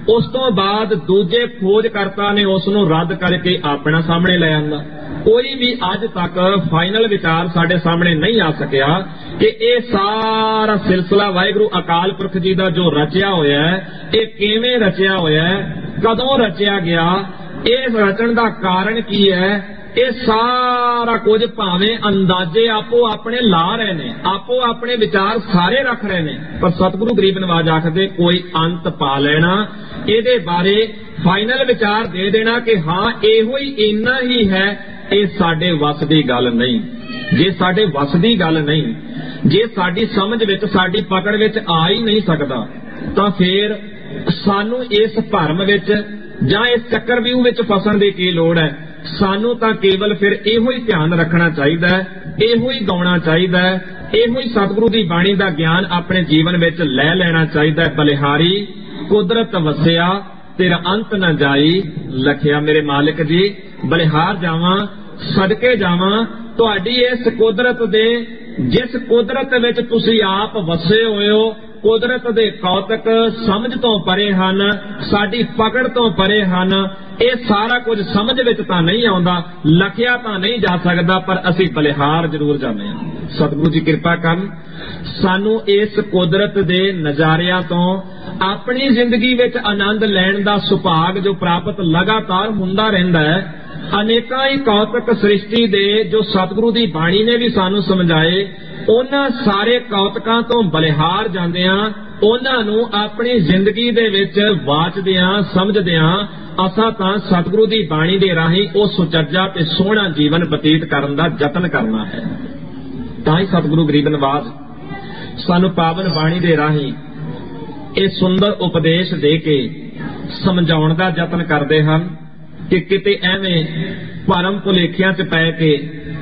ਉਸ ਤੋਂ ਬਾਅਦ ਦੂਜੇ ਖੋਜਕਰਤਾ ਨੇ ਉਸ ਨੂੰ ਰੱਦ ਕਰਕੇ ਆਪਣਾ ਸਾਹਮਣੇ ਲੈ ਆਂਦਾ। ਕੋਈ ਵੀ ਅੱਜ ਤੱਕ ਫਾਈਨਲ ਵਿਚਾਰ ਸਾਡੇ ਸਾਹਮਣੇ ਨਹੀਂ ਆ ਸਕਿਆ ਕਿ ਇਹ ਸਾਰਾ ਸਿਲਸਿਲਾ ਵਾਹਿਗੁਰੂ ਅਕਾਲ ਪੁਰਖ ਜੀ ਦਾ ਜੋ ਰਚਿਆ ਹੋਇਆ ਹੈ, ਇਹ ਕਿਵੇਂ ਰਚਿਆ ਹੋਇਆ ਹੈ, ਕਦੋਂ ਰਚਿਆ ਗਿਆ, ਇਹ ਰਚਣ ਦਾ ਕਾਰਨ ਕੀ ਹੈ, ਇਹ ਸਾਰਾ ਕੁਝ ਭਾਵੇਂ ਅੰਦਾਜ਼ੇ ਆਪੋ ਆਪਣੇ ਲਾ ਰਹੇ ਨੇ, ਆਪੋ ਆਪਣੇ ਵਿਚਾਰ ਸਾਰੇ ਰੱਖ ਰਹੇ ਨੇ, ਪਰ ਸਤਿਗੁਰੂ ਗਰੀਬ ਨਵਾਜ ਆਖਦੇ ਕੋਈ ਅੰਤ ਪਾ ਲੈਣਾ, ਇਹਦੇ ਬਾਰੇ ਫਾਈਨਲ ਵਿਚਾਰ ਦੇ ਦੇਣਾ ਕਿ ਹਾਂ ਇਹੋ ਹੀ ਇੰਨਾ ਹੀ ਹੈ, ਇਹ ਸਾਡੇ ਵੱਸ ਦੀ ਗੱਲ ਨਹੀਂ। ਜੇ ਸਾਡੇ ਵੱਸ ਦੀ ਗੱਲ ਨਹੀਂ, ਜੇ ਸਾਡੀ ਸਮਝ ਵਿੱਚ ਸਾਡੀ ਪਕੜ ਵਿੱਚ ਆ ਹੀ ਨਹੀਂ ਸਕਦਾ, ਤਾਂ ਫੇਰ ਸਾਨੂੰ ਇਸ ਭਰਮ ਵਿੱਚ ਜਾਂ ਇਸ ਚੱਕਰਵਿਊਹ ਵਿੱਚ ਫਸਣ ਦੀ ਕੀ ਲੋੜ ਹੈ। ਸਾਨੂੰ ਤਾਂ ਕੇਵਲ ਫਿਰ ਇਹੋ ਹੀ ਧਿਆਨ ਰੱਖਣਾ ਚਾਹੀਦਾ ਹੈ, ਇਹੋ ਹੀ ਗਾਉਣਾ ਚਾਹੀਦਾ ਹੈ, ਇਹੋ ਹੀ ਸਤਿਗੁਰੂ ਦੀ ਬਾਣੀ ਦਾ ਗਿਆਨ ਆਪਣੇ ਜੀਵਨ ਵਿੱਚ ਲੈ ਲੈਣਾ ਚਾਹੀਦਾ ਹੈ। ਬਲਿਹਾਰੀ ਕੁਦਰਤ ਵਸਿਆ ਤੇਰਾ ਅੰਤ ਨਾ ਜਾਈ ਲਖਿਆ। ਮੇਰੇ ਮਾਲਿਕ ਜੀ, ਬਲਿਹਾਰ ਜਾਵਾਂ, ਸਦਕੇ ਜਾਵਾਂ ਤੁਹਾਡੀ ਇਸ ਕੁਦਰਤ ਦੇ, ਜਿਸ ਕੁਦਰਤ ਵਿੱਚ ਤੁਸੀਂ ਆਪ ਵਸੇ ਹੋਏ ਹੋ। ਕੁਦਰਤ ਦੇ ਕੌਤਕ ਸਮਝ ਤੋਂ ਪਰੇ ਹਨ, ਸਾਡੀ ਪਕੜ ਤੋਂ ਪਰੇ ਹਨ। ਇਹ ਸਾਰਾ ਕੁਝ ਸਮਝ ਵਿੱਚ ਤਾਂ ਨਹੀਂ ਆਉਂਦਾ, ਲਖਿਆ ਤਾਂ ਨਹੀਂ ਜਾ ਸਕਦਾ, ਪਰ ਅਸੀਂ ਬਲਿਹਾਰ ਜ਼ਰੂਰ ਜਾਂਦੇ ਹਾਂ। ਸਤਿਗੁਰੂ ਜੀ ਕਿਰਪਾ ਕਰਨ, ਸਾਨੂੰ ਇਸ ਕੁਦਰਤ ਦੇ ਨਜ਼ਾਰਿਆਂ ਤੋਂ ਆਪਣੀ ਜ਼ਿੰਦਗੀ ਵਿੱਚ ਆਨੰਦ ਲੈਣ ਦਾ ਸੁਭਾਗ ਜੋ ਪ੍ਰਾਪਤ ਲਗਾਤਾਰ ਹੁੰਦਾ ਰਹਿੰਦਾ ਹੈ। ਅਨੇਕਾਂ ਹੀ ਕੌਤਕ ਸ੍ਰਿਸ਼ਟੀ ਦੇ ਜੋ ਸਤਿਗੁਰੂ ਦੀ ਬਾਣੀ ਨੇ ਵੀ ਸਾਨੂੰ ਸਮਝਾਏ, ਉਹਨਾਂ ਸਾਰੇ ਕੌਤਕਾਂ ਤੋਂ ਬਲਿਹਾਰ ਜਾਂਦਿਆਂ, ਉਹਨਾਂ ਨੂੰ ਆਪਣੀ ਜ਼ਿੰਦਗੀ ਦੇ ਵਿੱਚ ਵਾਚਦਿਆਂ ਸਮਝਦਿਆਂ ਅਸਾਂ ਤਾਂ ਸਤਿਗੁਰੂ ਦੀ ਬਾਣੀ ਦੇ ਰਾਹੀਂ ਉਹ ਸੁਚੱਜਾ ਤੇ ਸੋਹਣਾ ਜੀਵਨ ਬਤੀਤ ਕਰਨ ਦਾ ਯਤਨ ਕਰਨਾ ਹੈ। ਤਾਂ ਹੀ ਸਤਿਗੁਰੂ ਗਰੀਬ ਨਵਾਜ ਸਾਨੂੰ ਪਾਵਨ ਬਾਣੀ ਦੇ ਰਾਹੀਂ ਇਹ ਸੁੰਦਰ ਉਪਦੇਸ਼ ਦੇ ਕੇ ਸਮਝਾਉਣ ਦਾ ਯਤਨ ਕਰਦੇ ਹਨ ਕਿ ਕਿਤੇ ਐਵੇਂ ਭਰਮ ਭੁਲੇਖਿਆਂ 'ਚ ਪੈ ਕੇ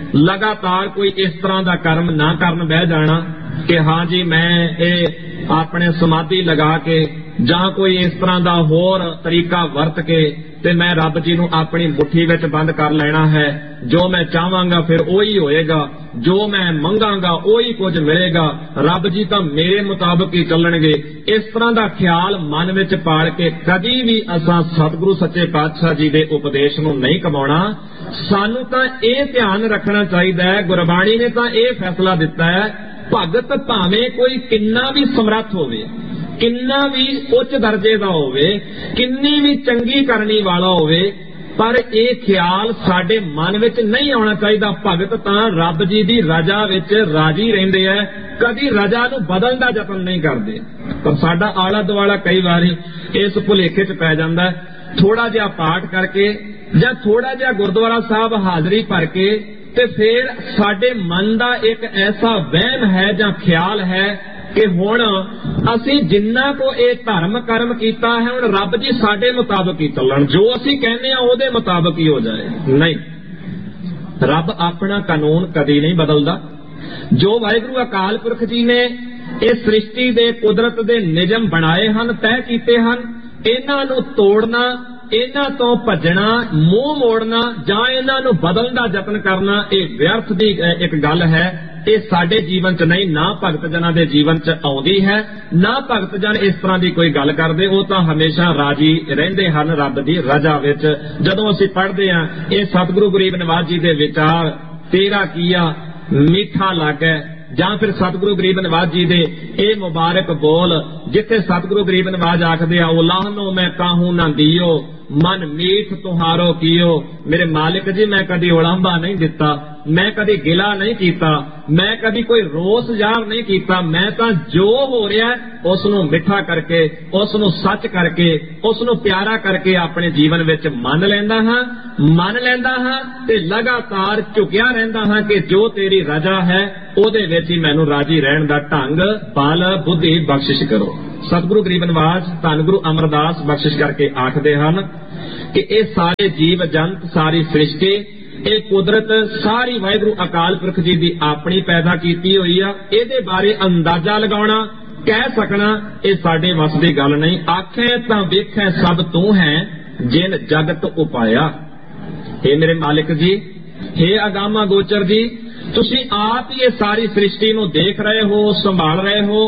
ਲਗਾਤਾਰ ਕੋਈ ਇਸ ਤਰ੍ਹਾਂ ਦਾ ਕਰਮ ਨਾ ਕਰਨ ਬਹਿ ਜਾਣਾ ਕਿ ਹਾਂ ਜੀ ਮੈਂ ਇਹ ਆਪਣੇ ਸਮਾਧੀ ਲਗਾ ਕੇ ਜਾਂ ਕੋਈ ਇਸ ਤਰ੍ਹਾਂ ਦਾ ਹੋਰ ਤਰੀਕਾ ਵਰਤ ਕੇ ਤੇ ਮੈਂ ਰੱਬ ਜੀ ਨੂੰ ਆਪਣੀ ਮੁੱਠੀ ਵਿੱਚ ਬੰਦ ਕਰ ਲੈਣਾ ਹੈ। ਜੋ ਮੈਂ ਚਾਹਾਂਗਾ ਫਿਰ ਉਹੀ ਹੋਏਗਾ, ਜੋ ਮੈਂ ਮੰਗਾਂਗਾ ਉਹੀ ਕੁਝ ਮਿਲੇਗਾ, ਰੱਬ ਜੀ ਤਾਂ ਮੇਰੇ ਮੁਤਾਬਕ ਹੀ ਚੱਲਣਗੇ। ਇਸ ਤਰ੍ਹਾਂ ਦਾ ਖਿਆਲ ਮਨ ਵਿੱਚ ਪਾਲ ਕੇ ਕਦੀ ਵੀ ਅਸਾਂ ਸਤਿਗੁਰੂ ਸੱਚੇ ਪਾਤਸ਼ਾਹ ਜੀ ਦੇ ਉਪਦੇਸ਼ ਨੂੰ ਨਹੀਂ ਕਮਾਉਣਾ। ਸਾਨੂੰ ਤਾਂ ਇਹ ਧਿਆਨ ਰੱਖਣਾ ਚਾਹੀਦਾ ਹੈ, ਗੁਰਬਾਣੀ ਨੇ ਤਾਂ ਇਹ ਫੈਸਲਾ ਦਿੱਤਾ ਹੈ, ਭਗਤ ਭਾਵੇਂ ਕੋਈ ਕਿੰਨਾ ਵੀ ਸਮਰੱਥ ਹੋਵੇ, ਕਿੰਨਾ ਵੀ ਉੱਚ ਦਰਜੇ ਦਾ ਹੋਵੇ, ਕਿੰਨੀ ਵੀ ਚੰਗੀ ਕਰਨੀ ਵਾਲਾ ਹੋਵੇ, ਪਰ ਇਹ ਖਿਆਲ ਸਾਡੇ ਮਨ ਵਿੱਚ ਨਹੀਂ ਆਉਣਾ ਚਾਹੀਦਾ। ਭਗਤ ਤਾਂ ਰੱਬ ਜੀ ਦੀ ਰਜ਼ਾ ਵਿੱਚ ਰਾਜੀ ਰਹਿੰਦੇ ਆ, ਕਦੀ ਰਜ਼ਾ ਨੂੰ ਬਦਲਣ ਦਾ ਯਤਨ ਨਹੀਂ ਕਰਦੇ। ਪਰ ਸਾਡਾ ਆਲਾ ਦੁਆਲਾ ਕਈ ਵਾਰੀ ਇਸ ਭੁਲੇਖੇ 'ਚ ਪੈ ਜਾਂਦਾ, ਥੋੜਾ ਜਿਹਾ ਪਾਠ ਕਰਕੇ ਜਾਂ ਥੋੜਾ ਜਿਹਾ ਗੁਰਦੁਆਰਾ ਸਾਹਿਬ ਹਾਜ਼ਰੀ ਭਰ ਕੇ ਤੇ ਫਿਰ ਸਾਡੇ ਮਨ ਦਾ ਇੱਕ ਐਸਾ ਵਹਿਮ ਹੈ ਜਾਂ ਖਿਆਲ ਹੈ ਕਿ ਹੁਣ ਅਸੀਂ ਜਿੰਨਾ ਕੋ ਇਹ ਧਰਮ ਕਰਮ ਕੀਤਾ ਹੈ, ਹੁਣ ਰੱਬ ਜੀ ਸਾਡੇ ਮੁਤਾਬਕ ਹੀ ਚੱਲਣ, ਜੋ ਅਸੀਂ ਕਹਿੰਦੇ ਆ ਉਹਦੇ ਮੁਤਾਬਕ ਹੀ ਹੋ ਜਾਏ। ਨਹੀਂ, ਰੱਬ ਆਪਣਾ ਕਾਨੂੰਨ ਕਦੀ ਨਹੀਂ ਬਦਲਦਾ। ਜੋ ਵਾਹਿਗੁਰੂ ਅਕਾਲ ਪੁਰਖ ਜੀ ਨੇ ਇਹ ਸ੍ਰਿਸ਼ਟੀ ਦੇ ਕੁਦਰਤ ਦੇ ਨਿਯਮ ਬਣਾਏ ਹਨ, ਤੈਅ ਕੀਤੇ ਹਨ, ਇਹਨਾਂ ਨੂੰ ਤੋੜਨਾ, ਇਹਨਾਂ ਤੋਂ ਭੱਜਣਾ, ਮੂੰਹ ਮੋੜਨਾ ਜਾਂ ਇਹਨਾਂ ਨੂੰ ਬਦਲਣ ਦਾ ਯਤਨ ਕਰਨਾ ਇਹ ਵਿਅਰਥ ਦੀ ਇੱਕ ਗੱਲ ਹੈ। ਇਹ ਸਾਡੇ ਜੀਵਨ 'ਚ ਨਹੀਂ, ਨਾ ਭਗਤ ਜਨਾਂ ਦੇ ਜੀਵਨ 'ਚ ਆਉਂਦੀ ਹੈ, ਨਾ ਭਗਤ ਜਨ ਇਸ ਤਰ੍ਹਾਂ ਦੀ ਕੋਈ ਗੱਲ ਕਰਦੇ। ਉਹ ਤਾਂ ਹਮੇਸ਼ਾ ਰਾਜੀ ਰਹਿੰਦੇ ਹਨ ਰੱਬ ਦੀ ਰਜ਼ਾ ਵਿੱਚ। ਜਦੋਂ ਅਸੀਂ ਪੜ੍ਹਦੇ ਹਾਂ ਇਹ ਸਤਿਗੁਰੂ ਗਰੀਬ ਨਵਾਜ ਜੀ ਦੇ ਵਿਚਾਰ, ਤੇਰਾ ਕੀਆ ਮਿੱਠਾ ਲੱਗੈ, ਜਾਂ ਫਿਰ ਸਤਿਗੁਰੂ ਗਰੀਬ ਨਵਾਜ ਜੀ ਦੇ ਇਹ ਮੁਬਾਰਕ ਬੋਲ ਜਿੱਥੇ ਸਤਿਗੁਰੂ ਗਰੀਬ ਨਵਾਜ ਆਖਦੇ ਆ, ਉਲਾਹਨੋ ਮੈਂ ਕਾਹੂ ਨਾ ਦਿਓ ਮਨ ਮੀਠ ਤੁਹਾਰੋ ਕੀਓ। ਮੇਰੇ ਮਾਲਿਕ ਜੀ, ਮੈਂ ਕਦੀ ਉਲਾਂਭਾ ਨਹੀਂ ਦਿੱਤਾ, ਮੈਂ ਕਦੀ ਗਿਲਾ ਨਹੀਂ ਕੀਤਾ, ਮੈਂ ਕਦੀ ਕੋਈ ਰੋਸ ਜ਼ਾਹਰ ਨਹੀਂ ਕੀਤਾ। ਮੈਂ ਤਾਂ ਜੋ ਹੋ ਰਿਹਾ ਉਸ ਨੂੰ ਮਿੱਠਾ ਕਰਕੇ, ਉਸ ਨੂੰ ਸੱਚ ਕਰਕੇ, ਉਸ ਨੂੰ ਪਿਆਰਾ ਕਰਕੇ ਆਪਣੇ ਜੀਵਨ ਵਿੱਚ ਮੰਨ ਲੈਂਦਾ ਹਾਂ ਮੰਨ ਲੈਂਦਾ ਹਾਂ ਤੇ ਲਗਾਤਾਰ ਝੁਕਿਆ ਰਹਿੰਦਾ ਹਾਂ ਕਿ ਜੋ ਤੇਰੀ ਰਜ਼ਾ ਹੈ ਉਹਦੇ ਵਿੱਚ ਹੀ ਮੈਨੂੰ ਰਾਜੀ ਰਹਿਣ ਦਾ ਢੰਗ, ਬਲ, ਬੁੱਧੀ ਬਖਸ਼ਿਸ਼ ਕਰੋ। ਸਤਿਗੁਰੂ ਗਰੀਬ ਨਵਾਜ ਧੰਨ ਗੁਰੂ ਅਮਰਦਾਸ ਬਖਸ਼ਿਸ਼ ਕਰਕੇ ਆਖਦੇ ਹਨ ਕਿ ਇਹ ਸਾਰੇ ਜੀਵ ਜੰਤ, ਸਾਰੀ ਸ੍ਰਿਸ਼ਟੀ, ਇਹ ਕੁਦਰਤ ਸਾਰੀ ਵਾਹਿਗੁਰੂ ਅਕਾਲ ਪੁਰਖ ਜੀ ਦੀ ਆਪਣੀ ਪੈਦਾ ਕੀਤੀ ਹੋਈ ਆ। ਇਹਦੇ ਬਾਰੇ ਅੰਦਾਜ਼ਾ ਲਗਾਉਣਾ, ਕਹਿ ਸਕਣਾ, ਇਹ ਸਾਡੇ ਵੱਸ ਦੀ ਗੱਲ ਨਹੀਂ। ਆਖੇ ਤਾਂ ਵੇਖੈ ਸਭ ਤੂੰ ਹੈ ਜਿਨ ਜਗਤ ਉਪਾਇਆ। हे ਮੇਰੇ ਮਾਲਿਕ ਜੀ, हे ਅਗਾਮਾ ਗੋਚਰ ਜੀ, ਤੁਸੀਂ ਆਪ ਹੀ ਇਹ ਸਾਰੀ ਸ੍ਰਿਸ਼ਟੀ ਨੂੰ ਦੇਖ ਰਹੇ ਹੋ, ਸੰਭਾਲ ਰਹੇ ਹੋ।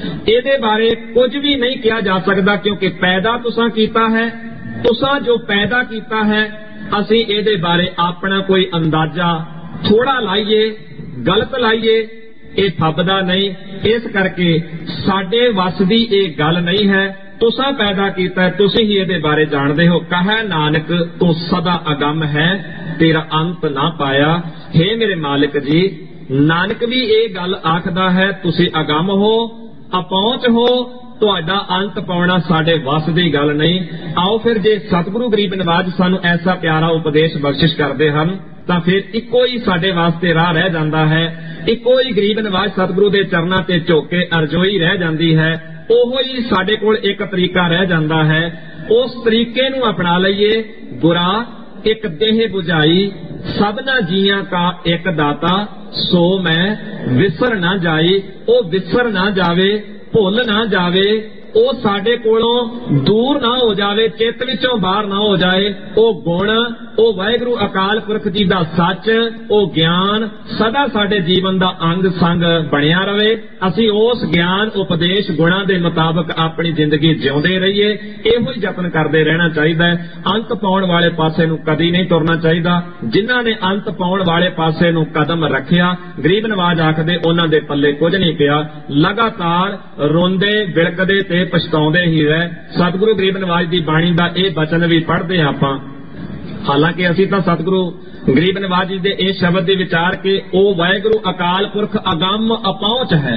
ਇਹਦੇ ਬਾਰੇ ਕੁਝ ਵੀ ਨਹੀਂ ਕਿਹਾ ਜਾ ਸਕਦਾ, ਕਿਉਂਕਿ ਪੈਦਾ ਤੁਸਾਂ ਕੀਤਾ ਹੈ। ਤੁਸਾਂ ਜੋ ਪੈਦਾ ਕੀਤਾ ਹੈ, ਅਸੀਂ ਇਹਦੇ ਬਾਰੇ ਆਪਣਾ ਕੋਈ ਅੰਦਾਜ਼ਾ ਥੋੜਾ ਲਾਈਏ, ਗਲਤ ਲਾਈਏ, ਇਹ ਫੱਬਦਾ ਨਹੀਂ। ਇਸ ਕਰਕੇ ਸਾਡੇ ਵੱਸ ਦੀ ਇਹ ਗੱਲ ਨਹੀਂ ਹੈ। ਤੁਸਾਂ ਪੈਦਾ ਕੀਤਾ, ਤੁਸੀਂ ਹੀ ਇਹਦੇ ਬਾਰੇ ਜਾਣਦੇ ਹੋ। ਕਹੈ ਨਾਨਕ ਤੂੰ ਸਦਾ ਅਗੰਮ ਹੈ, ਤੇਰਾ ਅੰਤ ਨਾ ਪਾਇਆ। ਹੇ ਮੇਰੇ ਮਾਲਕ ਜੀ, ਨਾਨਕ ਵੀ ਇਹ ਗੱਲ ਆਖਦਾ ਹੈ, ਤੁਸੀਂ ਅਗੰਮ ਹੋ, ਅਪਹੁੰਚ ਹੋ, ਤੁਹਾਡਾ ਅੰਤ ਪਾਉਣਾ ਸਾਡੇ ਵੱਸ ਦੀ ਗੱਲ ਨਹੀਂ। ਆਓ ਫਿਰ, ਜੇ ਸਤਿਗੁਰੂ ਗਰੀਬ ਨਿਵਾਜ ਸਾਨੂੰ ਐਸਾ ਪਿਆਰਾ ਉਪਦੇਸ਼ ਬਖਸ਼ਿਸ਼ ਕਰਦੇ ਹਨ ਤਾਂ ਫਿਰ ਇੱਕੋ ਹੀ ਸਾਡੇ ਵਾਸਤੇ ਰਾਹ ਰਹਿ ਜਾਂਦਾ ਹੈ। ਇੱਕੋ ਹੀ ਗਰੀਬ ਨਿਵਾਜ ਸਤਿਗੁਰੂ ਦੇ ਚਰਨਾਂ ਤੇ ਝੁਕ ਕੇ ਅਰਜ਼ੋਈ ਰਹਿ ਜਾਂਦੀ ਹੈ। ਉਹੋ ਹੀ ਸਾਡੇ ਕੋਲ ਇੱਕ ਤਰੀਕਾ ਰਹਿ ਜਾਂਦਾ ਹੈ। ਉਸ ਤਰੀਕੇ ਨੂੰ ਅਪਣਾ ਲਈਏ। ਬੁਰਾ ਇੱਕ ਦੇਹ 부ਝਾਈ, ਸਭਨਾ ਜੀਆਂ ਕਾ ਇੱਕ ਦਾਤਾ, ਸੋ ਮੈਂ ਵਿਸਰ ਨਾ ਜਾਈ। ਉਹ ਵਿਸਰ ਨਾ ਜਾਵੇ, ਭੁੱਲ ਨਾ ਜਾਵੇ, ਉਹ ਸਾਡੇ ਕੋਲੋਂ ਦੂਰ ਨਾ ਹੋ ਜਾਵੇ, ਚਿੱਤ ਵਿੱਚੋਂ ਬਾਹਰ ਨਾ ਹੋ ਜਾਏ। ਉਹ ਗੁਣ, ਉਹ ਵਾਹਿਗੁਰੂ ਅਕਾਲ ਪੁਰਖ ਜੀ ਦਾ ਸੱਚ, ਉਹ ਗਿਆਨ ਸਦਾ ਸਾਡੇ ਜੀਵਨ ਦਾ ਅੰਗ ਸੰਗ ਬਣਿਆ ਰਵੇ। ਅਸੀਂ ਉਸ ਗਿਆਨ, ਉਪਦੇਸ਼, ਗੁਣਾਂ ਦੇ ਮੁਤਾਬਕ ਆਪਣੀ ਜ਼ਿੰਦਗੀ ਜਿਉਂਦੇ ਰਹੀਏ। ਇਹੋ ਹੀ ਯਤਨ ਕਰਦੇ ਰਹਿਣਾ ਚਾਹੀਦਾ ਹੈ। ਅੰਤ ਪਾਉਣ ਵਾਲੇ ਪਾਸੇ ਨੂੰ ਕਦੀ ਨਹੀਂ ਤੁਰਨਾ ਚਾਹੀਦਾ। ਜਿਨ੍ਹਾਂ ਨੇ ਅੰਤ ਪਾਉਣ ਵਾਲੇ ਪਾਸੇ ਨੂੰ ਕਦਮ ਰੱਖਿਆ, ਗਰੀਬ ਨਵਾਜ ਆਖਦੇ, ਉਹਨਾਂ ਦੇ ਪੱਲੇ ਕੁਝ ਨਹੀਂ ਪਿਆ। ਲਗਾਤਾਰ ਰੋਂਦੇ, ਵਿਲਕਦੇ ਤੇ ਪਛਤਾਉਂਦੇ ਹੀ ਰਹਿ। ਸਤਿਗੁਰੂ ਗਰੀਬ ਨਿਵਾਜ ਦੀ ਬਾਣੀ ਦਾ ਇਹ ਬਚਨ ਵੀ ਪੜ੍ਹਦੇ ਹਾਂ ਆਪਾਂ। ਹਾਲਾਂਕਿ ਅਸੀਂ ਤਾਂ ਸਤਿਗੁਰੂ ਗਰੀਬ ਨਿਵਾਜ ਜੀ ਦੇ ਇਹ ਸ਼ਬਦ ਦੇ ਵਿਚਾਰ ਕੇ ਉਹ ਵਾਹਿਗੁਰੂ ਅਕਾਲ ਪੁਰਖ ਅਗੰਮ ਅਪਹੁੰਚ ਹੈ।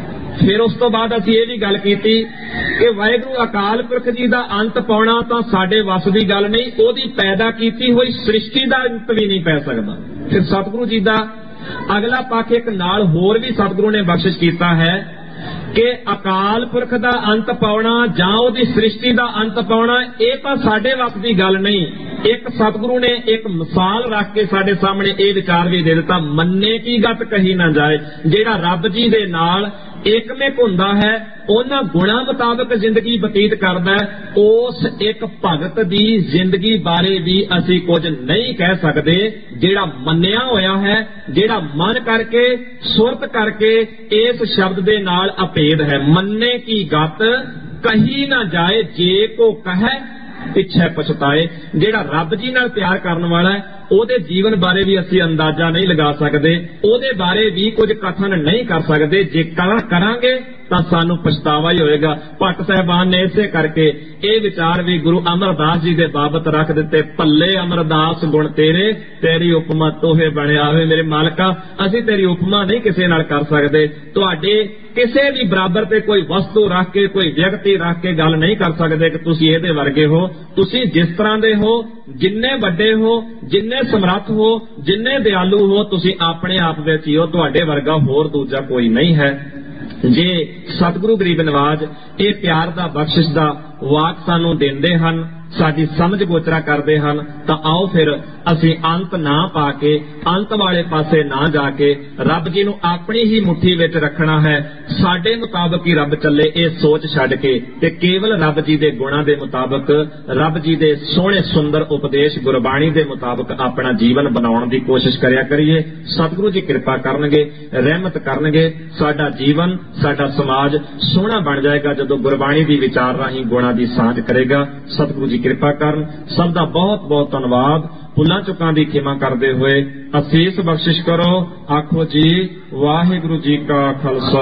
ਫਿਰ ਉਸ ਤੋਂ ਬਾਅਦ ਅਸੀਂ ਇਹ ਵੀ ਗੱਲ ਕੀਤੀ ਕਿ ਵਾਹਿਗੁਰੂ ਅਕਾਲ ਪੁਰਖ ਜੀ ਦਾ ਅੰਤ ਪਾਉਣਾ ਤਾਂ ਸਾਡੇ ਵੱਸ ਦੀ ਗੱਲ ਨਹੀਂ। ਉਹਦੀ ਪੈਦਾ ਕੀਤੀ ਹੋਈ ਸ੍ਰਿਸ਼ਟੀ ਦਾ ਅੰਤ ਵੀ ਨਹੀਂ ਪੈ ਸਕਦਾ। ਫਿਰ ਸਤਿਗੁਰੂ ਜੀ ਦਾ ਅਗਲਾ ਪੱਖ ਇੱਕ ਨਾਲ ਹੋਰ ਵੀ ਸਤਿਗੁਰੂ ਨੇ ਬਖਸ਼ਿਸ਼ ਕੀਤਾ ਹੈ ਕਿ ਅਕਾਲ ਪੁਰਖ ਦਾ ਅੰਤ ਪਾਉਣਾ ਜਾਂ ਉਹਦੀ ਸ੍ਰਿਸ਼ਟੀ ਦਾ ਅੰਤ ਪਾਉਣਾ, ਇਹ ਤਾਂ ਸਾਡੇ ਵੱਸ ਦੀ ਗੱਲ ਨਹੀਂ। ਇੱਕ ਸਤਿਗੁਰੂ ਨੇ ਇੱਕ ਮਿਸਾਲ ਰੱਖ ਕੇ ਸਾਡੇ ਸਾਹਮਣੇ ਇਹ ਵਿਚਾਰ ਵੀ ਦੇ ਦਿੱਤਾ, ਮੰਨੇ ਕੀ ਗਤ ਕਹੀ ਨਾ ਜਾਏ। ਜਿਹੜਾ ਰੱਬ ਜੀ ਦੇ ਨਾਲ ਏਕਮਿਕ ਹੁੰਦਾ ਹੈ, ਉਹਨਾਂ ਗੁਣਾਂ ਮੁਤਾਬਕ ਜ਼ਿੰਦਗੀ ਬਤੀਤ ਕਰਦਾ ਹੈ, ਉਸ ਇੱਕ ਭਗਤ ਦੀ ਜ਼ਿੰਦਗੀ ਬਾਰੇ ਵੀ ਅਸੀਂ ਕੁਝ ਨਹੀਂ ਕਹਿ ਸਕਦੇ। ਜਿਹੜਾ ਮੰਨਿਆ ਹੋਇਆ ਹੈ, ਜਿਹੜਾ ਮਨ ਕਰਕੇ, ਸੁਰਤ ਕਰਕੇ ਇਸ ਸ਼ਬਦ ਦੇ ਨਾਲ ਅਭੇਦ ਹੈ। ਮੰਨੇ ਕੀ ਗਤ ਕਹੀ ਨਾ ਜਾਏ, ਜੇ ਕੋ ਕਹੈ ਪਿੱਛੇ ਪਛਤਾਏ। ਜਿਹੜਾ ਰੱਬ ਜੀ ਨਾਲ ਪਿਆਰ ਕਰਨ ਵਾਲਾ ਹੈ, ਉਹਦੇ ਜੀਵਨ ਬਾਰੇ ਵੀ ਅਸੀਂ ਅੰਦਾਜ਼ਾ ਨਹੀਂ ਲਗਾ ਸਕਦੇ, ਉਹਦੇ ਬਾਰੇ ਵੀ ਕੁਝ ਕਥਨ ਨਹੀਂ ਕਰ ਸਕਦੇ। ਜੇ ਕਰਾਂਗੇ ਤਾਂ ਸਾਨੂੰ ਪਛਤਾਵਾ ਹੀ ਹੋਏਗਾ। ਭੱਟ ਸਾਹਿਬਾਨ ਨੇ ਇਸੇ ਕਰਕੇ ਇਹ ਵਿਚਾਰ ਵੀ ਗੁਰੂ ਅਮਰਦਾਸ ਜੀ ਦੇ ਬਾਬਤ ਰੱਖ ਦਿੱਤੇ, ਭੱਲੇ ਅਮਰਦਾਸ ਗੁਣ ਤੇਰੇ, ਤੇਰੀ ਉਪਮਾ ਤੋਹੇ ਬਣਿਆਵੇ। ਮੇਰੇ ਮਾਲਕਾ, ਅਸੀਂ ਤੇਰੀ ਉਪਮਾ ਨਹੀਂ ਕਿਸੇ ਨਾਲ ਕਰ ਸਕਦੇ। ਤੁਹਾਡੇ ਕਿਸੇ ਵੀ ਬਰਾਬਰ ਤੇ ਕੋਈ ਵਸਤੂ ਰੱਖ ਕੇ, ਕੋਈ ਵਿਅਕਤੀ ਰੱਖ ਕੇ ਗੱਲ ਨਹੀਂ ਕਰ ਸਕਦੇ ਕਿ ਤੁਸੀਂ ਇਹਦੇ ਵਰਗੇ ਹੋ। ਤੁਸੀਂ ਜਿਸ ਤਰ੍ਹਾਂ ਦੇ ਹੋ, ਜਿੰਨੇ ਵੱਡੇ ਹੋ, ਜਿੰਨੇ ਸਮਰੱਥ ਹੋ, ਜਿੰਨੇ ਦਿਆਲੂ ਹੋ, ਤੁਸੀਂ ਆਪਣੇ ਆਪ ਵਿੱਚ ਹੀ ਹੋ। ਤੁਹਾਡੇ ਵਰਗਾ ਹੋਰ ਦੂਜਾ ਕੋਈ ਨਹੀਂ ਹੈ। ਜੇ ਸਤਿਗੁਰੂ ਗਰੀਬ ਨਿਵਾਜ ਇਹ ਪਿਆਰ ਦਾ, ਬਖਸ਼ਿਸ਼ ਦਾ ਵਾਕ ਸਾਨੂੰ ਦਿੰਦੇ ਹਨ, ਸਾਡੀ ਸਮਝ ਗੋਚਰਾ ਕਰਦੇ ਹਨ, ਤਾਂ ਆਓ ਫਿਰ ਅਸੀਂ ਅੰਤ ਨਾ ਪਾ ਕੇ, ਅੰਤ ਵਾਲੇ ਪਾਸੇ ਨਾ ਜਾ ਕੇ ਰੱਬ ਜੀ ਨੂੰ ਆਪਣੀ ਹੀ ਮੁੱਠੀ ਵਿੱਚ ਰੱਖਣਾ ਹੈ। ਸਾਡੇ ਮੁਤਾਬਕ ਹੀ ਰੱਬ ਚੱਲੇ, ਇਹ ਸੋਚ ਛੱਡ ਕੇ ਤੇ ਕੇਵਲ ਰੱਬ ਜੀ ਦੇ ਗੁਣਾਂ ਦੇ ਮੁਤਾਬਕ, ਰੱਬ ਜੀ ਦੇ ਸੋਹਣੇ ਸੁੰਦਰ ਉਪਦੇਸ਼ ਗੁਰਬਾਣੀ ਦੇ ਮੁਤਾਬਕ ਆਪਣਾ ਜੀਵਨ ਬਣਾਉਣ ਦੀ ਕੋਸ਼ਿਸ਼ ਕਰਿਆ ਕਰੀਏ। ਸਤਿਗੁਰੂ ਜੀ ਕਿਰਪਾ ਕਰਨਗੇ, ਰਹਿਮਤ ਕਰਨਗੇ। ਸਾਡਾ ਜੀਵਨ, ਸਾਡਾ ਸਮਾਜ ਸੋਹਣਾ ਬਣ ਜਾਏਗਾ ਜਦੋਂ ਗੁਰਬਾਣੀ ਦੀ ਵਿਚਾਰ ਰਾਹੀਂ ਗੁਣਾਂ ਦੀ ਸਾਂਝ ਕਰੇਗਾ। ਸਤਿਗੁਰੂ ਜੀ ਕਿਰਪਾ ਕਰਨ। ਸਭ ਦਾ ਬਹੁਤ ਬਹੁਤ ਧੰਨਵਾਦ। ਭੁੱਲਾਂ ਚੁੱਕਾਂ ਦੀ ਖਿਮਾ ਕਰਦੇ ਹੋਏ ਅਸੀਸ ਬਖਸ਼ਿਸ਼ ਕਰੋ। ਆਖੋ ਜੀ ਵਾਹਿਗੁਰੂ ਜੀ ਕਾ ਖਾਲਸਾ,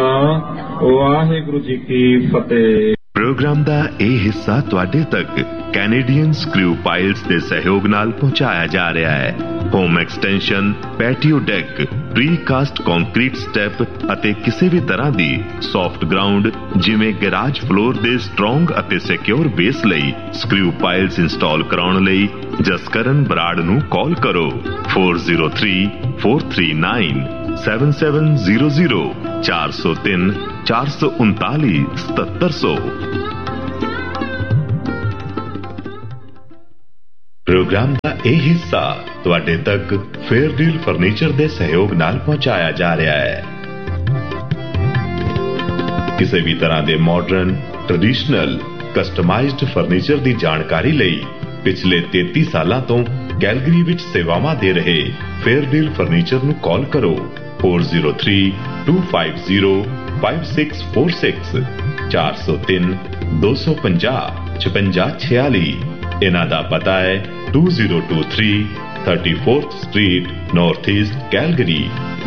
ਵਾਹਿਗੁਰੂ ਜੀ ਕੀ ਫਤਿਹ। ਪ੍ਰੋਗਰਾਮ ਦਾ ਇਹ ਹਿੱਸਾ ਤੁਹਾਡੇ ਤੱਕ ਕੈਨੇਡੀਅਨ ਸਕਰੂ ਪਾਇਲਸ ਦੇ ਸਹਿਯੋਗ ਨਾਲ ਪਹੁੰਚਾਇਆ ਜਾ ਰਿਹਾ ਹੈ। Home extension, patio deck, ਪ੍ਰੀਕਾਸਟ concrete step ਅਤੇ ਕਿਸੇ ਵੀ ਤਰ੍ਹਾਂ ਦੀ ਸੌਫਟ ਗਰਾਊਂਡ ਜਿਵੇਂ ਗੈਰਾਜ ਫਲੋਰ ਦੇ ਸਟਰੋਂਗ ਅਤੇ ਸਿਕਿਉਰ ਬੇਸ ਲਈ ਸਕਰੂ ਪਾਇਲਸ ਇੰਸਟਾਲ ਕਰਾਉਣ ਲਈ ਜਸਕਰਨ ਬਰਾੜ ਨੂੰ ਕਾਲ ਕਰੋ four zero three four three nine seven seven zero zero ਚਾਰ ਸੌ ਤਿੰਨ ਚਾਰ ਸੌ ਉਨਤਾਲੀ ਸਤੱਤਰ ਸੌ। ਪ੍ਰੋਗਰਾਮ ਦਾ ਇਹ ਹਿੱਸਾ ਤੁਹਾਡੇ ਤੱਕ ਫੇਅਰਡੀਲ ਫਰਨੀਚਰ ਦੇ ਸਹਿਯੋਗ ਨਾਲ ਪਹੁੰਚਾਇਆ ਜਾ ਰਿਹਾ ਹੈ। ਕਿਸੇ ਵੀ ਤਰ੍ਹਾਂ ਦੇ ਮਾਡਰਨ, ਟ੍ਰੈਡੀਸ਼ਨਲ, ਕਸਟਮਾਈਜ਼ਡ ਫਰਨੀਚਰ ਦੀ ਜਾਣਕਾਰੀ ਲਈ ਪਿਛਲੇ ਤੇਤੀ ਸਾਲਾਂ ਤੋਂ ਕੈਲਗਰੀ ਵਿੱਚ ਸੇਵਾਵਾਂ ਦੇ ਰਹੇ ਫੇਅਰਡੀਲ ਫਰਨੀਚਰ ਨੂੰ ਕਾਲ ਕਰੋ four zero three two five zero five six four six चार सौ तीन दो सौ पंजा छपंजा छियाली। इन्हां दा पता है to zero to three thirty fourth street north east Calgary.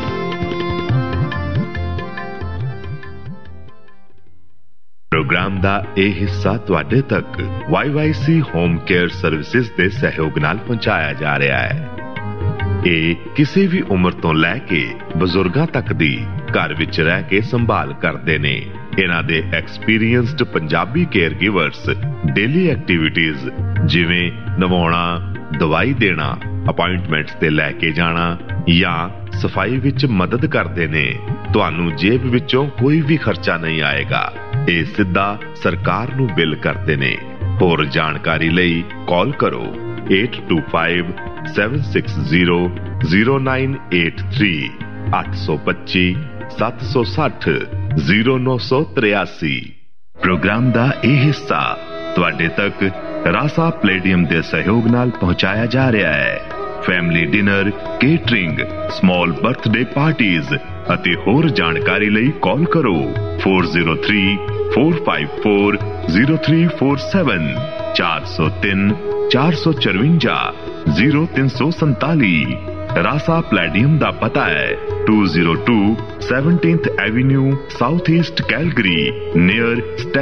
Programme दा ਇਹ ਹਿੱਸਾ ਤੁਹਾਡੇ ਤੱਕ why Y C home care services ਦੇ ਸਹਿਯੋਗ ਨਾਲ ਪਹੁੰਚਾਇਆ ਜਾ ਰਿਹਾ ਹੈ। ਇਹ ਕਿਸੇ ਵੀ ਉਮਰ ਤੋਂ ਲੈ ਕੇ ਬਜ਼ੁਰਗਾਂ ਤੱਕ ਦੀ ਘਰ ਵਿੱਚ ਰਹਿ ਕੇ ਸੰਭਾਲ ਕਰਦੇ ਨੇ। ਇਹਨਾਂ ਦੇ experienced Punjabi care ਗਿਵਰਸ daily activities ਜਿਵੇਂ ਨਵਾਉਣਾ, ਦਵਾਈ ਦੇਣਾ, ਅਪਾਇੰਟਮੈਂਟਸ ਤੇ ਲੈ ਕੇ ਜਾਣਾ ਜਾਂ ਸਫਾਈ ਵਿੱਚ ਮਦਦ ਕਰਦੇ ਨੇ। ਤੁਹਾਨੂੰ ਜੇਬ ਵਿੱਚੋਂ ਕੋਈ ਵੀ ਖਰਚਾ ਨਹੀਂ ਆਏਗਾ। ਇਹ ਸਿੱਧਾ ਸਰਕਾਰ ਨੂੰ ਬਿੱਲ ਕਰਦੇ ਨੇ। ਹੋਰ ਜਾਣਕਾਰੀ ਲਈ ਕਾਲ ਕਰੋ eight two five seven six zero zero nine eight three ਅੱਠ ਸੌ ਪੱਚੀ ਸੱਤ ਸੌ ਸੱਠ ਜ਼ੀਰੋ ਨੌ ਸੌ ਤਰਿਆਸੀ। ਪ੍ਰੋਗਰਾਮ ਦਾ ਇਹ ਹਿੱਸਾ ਤੁਹਾਡੇ ਤੱਕ ਰਾਸਾ ਪਲੇਡੀਅਮ ਦੇ ਸਹਿਯੋਗ ਨਾਲ ਪਹੁੰਚਾਇਆ ਜਾ ਰਿਹਾ ਹੈ। Family dinner, catering, small birthday parties ਅਤੇ ਹੋਰ ਜਾਣਕਾਰੀ ਲਈ ਕਾਲ ਕਰੋ four zero three four five four zero three four seven ਚਾਰ ਸੌ ਤਿੰਨ ਚਾਰ ਸੌ ਚੁਰੰਜਾ ਜ਼ੀਰੋ ਤਿੰਨ ਸੌ ਸੰਤਾਲੀ। ਰਾਸਾ ਪਲੇਡੀਅਮ ਦਾ ਪਤਾ ਹੈ two oh two seventeenth Avenue South East Calgary near